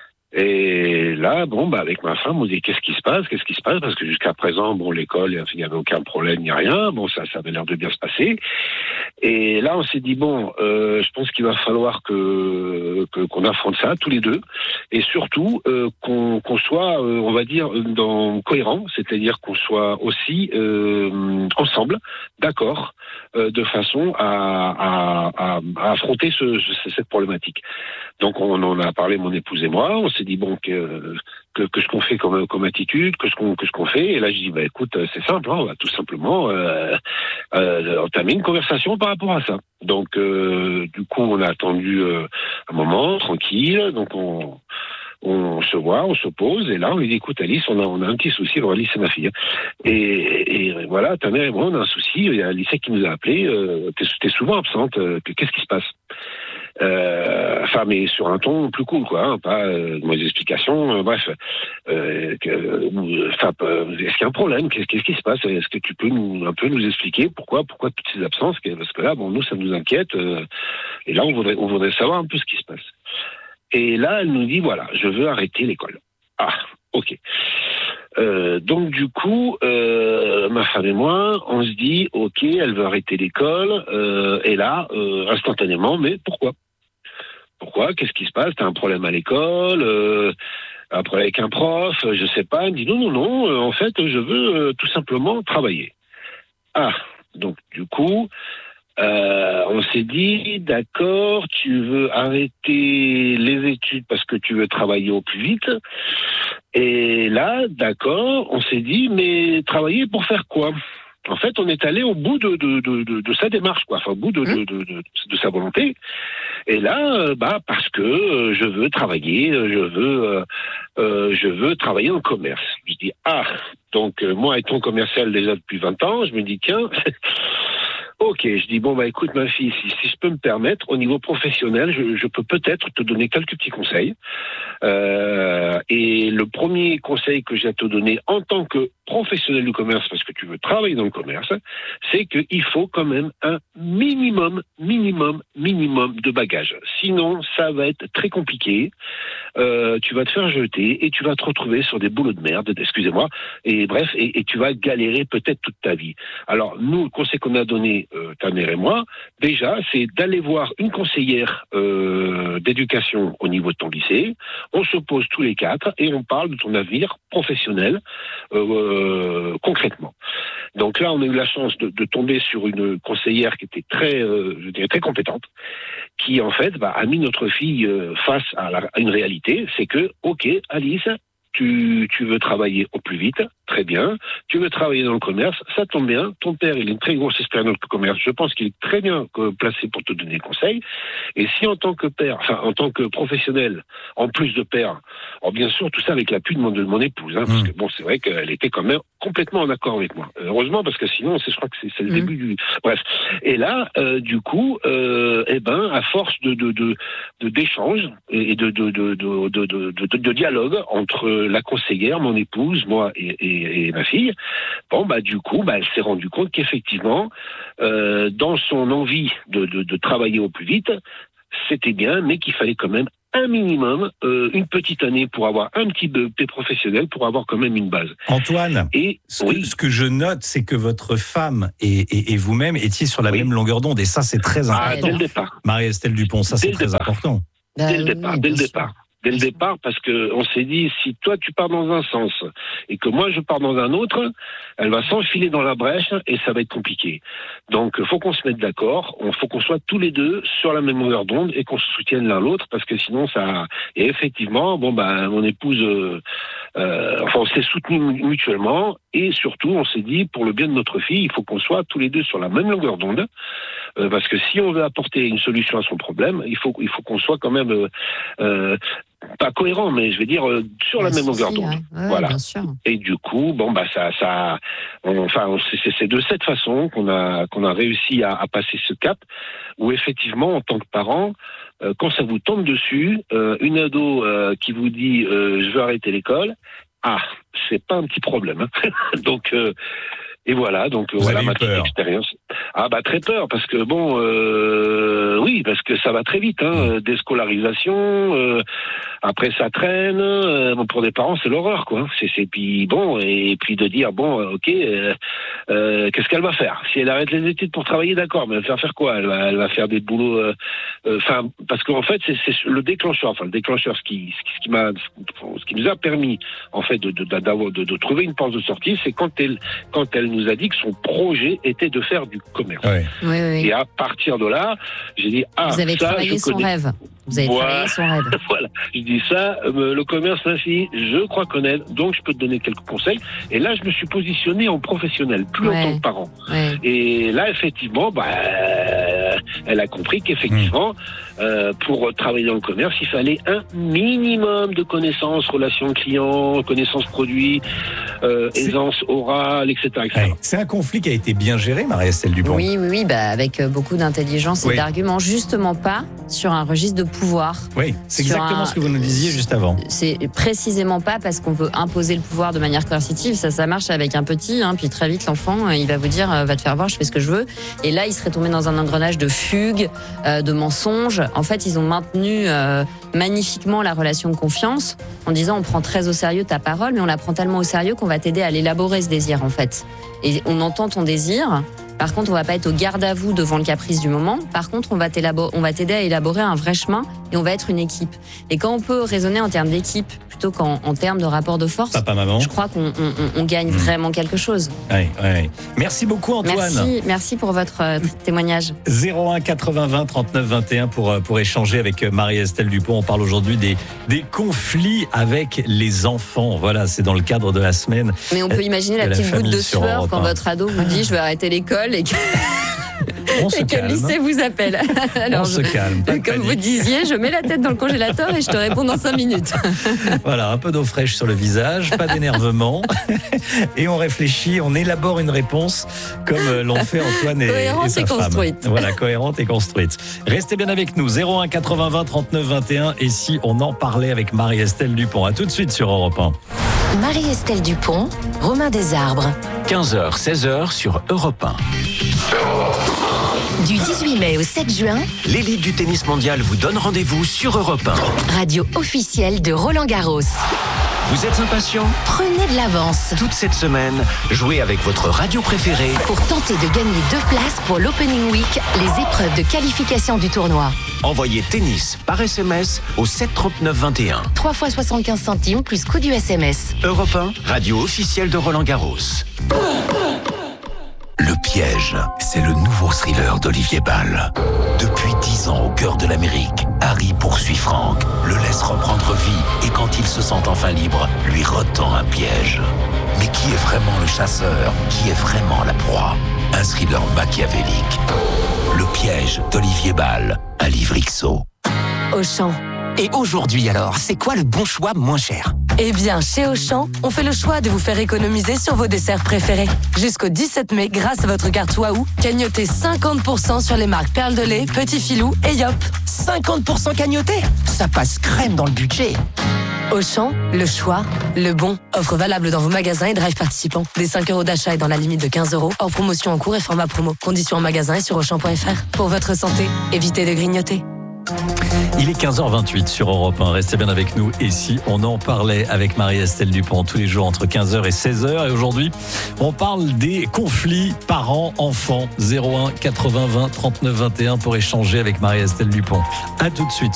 Et là, avec ma femme, on dit qu'est-ce qui se passe, parce que jusqu'à présent, l'école, il n'y avait aucun problème, il n'y a rien, ça avait l'air de bien se passer. Et là, on s'est dit je pense qu'il va falloir qu'on affronte ça tous les deux, et surtout qu'on soit, on va dire, cohérent, c'est-à-dire qu'on soit aussi ensemble, d'accord, de façon à affronter cette problématique. Donc on en a parlé, mon épouse et moi. On s'est dit qu'est-ce qu'on fait comme attitude, qu'est-ce qu'on fait. Et là je dis écoute, c'est simple, on va tout simplement entamer une conversation par rapport à ça. Donc du coup on a attendu un moment tranquille. Donc on se voit, on se pose, et là on lui dit écoute Alice, on a un petit souci. Alors Alice c'est ma fille, et voilà, ta mère et moi on a un souci. Il y a Alice qui nous a appelé, t'es souvent absente, qu'est-ce qui se passe? Mais sur un ton plus cool, pas de mauvaises explications, bref. Est-ce qu'il y a un problème? Qu'est-ce qui se passe? Est-ce que tu peux un peu nous expliquer pourquoi toutes ces absences? Parce que là, nous, ça nous inquiète, et là, on voudrait savoir un peu ce qui se passe. Et là, elle nous dit, voilà, je veux arrêter l'école. Ah, ok. Donc du coup, ma femme et moi, on se dit, ok, elle veut arrêter l'école, et là, instantanément, mais pourquoi? Pourquoi? Qu'est-ce qui se passe? T'as un problème à l'école, un problème avec un prof, je sais pas. Elle me dit non, en fait, je veux tout simplement travailler. Ah, donc du coup, on s'est dit, d'accord, tu veux arrêter les études parce que tu veux travailler au plus vite. Et là, d'accord, on s'est dit, mais travailler pour faire quoi? En fait, on est allé au bout de sa démarche, au bout de sa volonté. Et là, parce que je veux travailler, je veux travailler en commerce. Je dis, donc moi étant commercial déjà depuis 20 ans, je me dis, tiens, ok, je dis, écoute ma fille, si je peux me permettre, au niveau professionnel, je peux peut-être te donner quelques petits conseils. Et le premier conseil que j'ai à te donner en tant que professionnel du commerce, parce que tu veux travailler dans le commerce, c'est qu'il faut quand même un minimum de bagages. Sinon, ça va être très compliqué. Tu vas te faire jeter et tu vas te retrouver sur des boulots de merde, excusez-moi, et bref, et tu vas galérer peut-être toute ta vie. Alors, nous, le conseil qu'on a donné, ta mère et moi, déjà, c'est d'aller voir une conseillère d'éducation au niveau de ton lycée. On se pose tous les 4 et on parle de ton avenir professionnel concrètement. Donc là, on a eu la chance de tomber sur une conseillère qui était très compétente, qui en fait a mis notre fille face à une réalité, c'est que, ok, Alice, tu veux travailler au plus vite, très bien. Tu veux travailler dans le commerce, ça tombe bien. Ton père, il a une très grosse expérience dans le commerce. Je pense qu'il est très bien placé pour te donner des conseils. Et si en tant que père, en tant que professionnel, en plus de père, alors bien sûr, tout ça avec l'appui de mon épouse, parce que bon, c'est vrai qu'elle était quand même complètement en accord avec moi. Heureusement, parce que sinon, je crois que c'est le début du... Bref. Et là, du coup, à force d'échanges et de dialogue entre la conseillère, mon épouse, moi et ma fille, du coup, elle s'est rendue compte qu'effectivement, dans son envie de travailler au plus vite, c'était bien, mais qu'il fallait quand même un minimum, une petite année pour avoir un petit BP professionnel, pour avoir quand même une base. Antoine, ce que je note, c'est que votre femme et vous-même étiez sur la même longueur d'onde, et ça, c'est très important. Dès le départ. Marie-Estelle Dupont, ça, c'est très important. Dès le départ. Dès le départ, parce que on s'est dit, si toi tu pars dans un sens et que moi je pars dans un autre, elle va s'enfiler dans la brèche et ça va être compliqué. Donc, faut qu'on se mette d'accord, faut qu'on soit tous les deux sur la même longueur d'onde et qu'on se soutienne l'un l'autre, parce que sinon ça. Et effectivement, mon épouse, on s'est soutenus mutuellement et surtout, on s'est dit, pour le bien de notre fille, il faut qu'on soit tous les deux sur la même longueur d'onde, parce que si on veut apporter une solution à son problème, il faut qu'on soit quand même pas cohérent, mais je vais dire sur la même longueur d'onde. Voilà. Bien sûr. Et du coup, c'est de cette façon qu'on a réussi à passer ce cap, où effectivement, en tant que parent, quand ça vous tombe dessus, une ado qui vous dit je veux arrêter l'école, c'est pas un petit problème. Donc et voilà, voilà ma petite expérience. Très peur, parce que oui, parce que ça va très vite, déscolarisation, après ça traîne, pour des parents c'est l'horreur, quoi. Et puis de dire ok, qu'est-ce qu'elle va faire? Si elle arrête les études pour travailler, d'accord, mais elle va faire quoi? Elle va faire des boulots, parce qu'en fait c'est le déclencheur, ce qui nous a permis en fait de trouver une porte de sortie, c'est quand elle nous a dit que son projet était de faire du commerce. Oui. Et à partir de là, j'ai dit vous avez travaillé son rêve. Vous avez travaillé son rêve. Voilà. Je dis ça, le commerce, ma fille, je crois connaître, donc je peux te donner quelques conseils. Et là, je me suis positionné en professionnel, plus en tant que parent. Ouais. Et là, effectivement, elle a compris qu'effectivement, pour travailler dans le commerce, il fallait un minimum de connaissances, relations clients, connaissances produits, aisance orale, etc. Ouais. C'est un conflit qui a été bien géré, Marie-Estelle Dupont. Oui, avec beaucoup d'intelligence et d'arguments, justement pas sur un registre de pouvoir. Oui, c'est exactement ce que vous nous disiez juste avant. C'est précisément pas parce qu'on veut imposer le pouvoir de manière coercitive. Ça marche avec un petit, puis très vite l'enfant, il va vous dire, va te faire voir, je fais ce que je veux. Et là, il serait tombé dans un engrenage de fugue, de mensonges. En fait, ils ont maintenu magnifiquement la relation de confiance en disant, on prend très au sérieux ta parole, mais on la prend tellement au sérieux qu'on va t'aider à l'élaborer, ce désir, en fait. Et on entend ton désir. Par contre, on va pas être au garde à vous devant le caprice du moment. Par contre, on va t'aider à élaborer un vrai chemin et on va être une équipe. Et quand on peut raisonner en termes d'équipe plutôt qu'en termes de rapport de force, je crois qu'on gagne vraiment quelque chose. Oui. Merci beaucoup, Antoine. Merci pour votre témoignage. 01 80 20 39 21 pour échanger avec Marie-Estelle Dupont. On parle aujourd'hui des conflits avec les enfants. Voilà, c'est dans le cadre de la semaine. Mais on peut imaginer la petite goutte de sueur quand votre ado vous dit je vais arrêter l'école et que le lycée vous appelle. Alors, on se calme. Comme vous disiez, je mets la tête dans le congélateur et je te réponds dans 5 minutes. Voilà, un peu d'eau fraîche sur le visage, pas d'énervement. Et on réfléchit, on élabore une réponse comme l'ont fait Antoine et sa femme. Cohérente et construite. Voilà, cohérente et construite. Restez bien avec nous, 01 80 20 39 21. Et si on en parlait avec Marie-Estelle Dupont. À tout de suite sur Europe 1. Marie-Estelle Dupont, Romain Desarbres. 15h, 16h sur Europe 1. Du 18 mai au 7 juin, l'élite du tennis mondial vous donne rendez-vous sur Europe 1. Radio officielle de Roland Garros. Vous êtes impatient? Prenez de l'avance. Toute cette semaine, jouez avec votre radio préférée pour tenter de gagner 2 places pour l'Opening Week, les épreuves de qualification du tournoi. Envoyez tennis par SMS au 739 21. 3 fois 75 centimes plus coût du SMS. Europe 1, radio officielle de Roland Garros. Le piège, c'est le nouveau thriller d'Olivier Ball. Depuis 10 ans au cœur de l'Amérique, Harry poursuit Frank, le laisse reprendre vie et quand il se sent enfin libre, lui retend un piège. Mais qui est vraiment le chasseur? Qui est vraiment la proie? Un thriller machiavélique. Le piège d'Olivier Bal, un livre XO. Auchan. Et aujourd'hui alors, c'est quoi le bon choix moins cher? Eh bien, chez Auchan, on fait le choix de vous faire économiser sur vos desserts préférés. Jusqu'au 17 mai, grâce à votre carte Waouh, cagnotez 50% sur les marques Perle de lait, Petit Filou et Yop. 50% cagnoté? Ça passe crème dans le budget. Auchan, le choix, le bon. Offre valable dans vos magasins et drive participants. Des 5 € d'achat et dans la limite de 15 €. Hors promotion en cours et format promo. Conditions en magasin et sur Auchan.fr. Pour votre santé, évitez de grignoter. Il est 15h28 sur Europe 1. Restez bien avec nous. Et si on en parlait avec Marie-Estelle Dupont tous les jours entre 15h et 16h. Et aujourd'hui, on parle des conflits parents-enfants. 01 80 20 39 21 pour échanger avec Marie-Estelle Dupont. À tout de suite.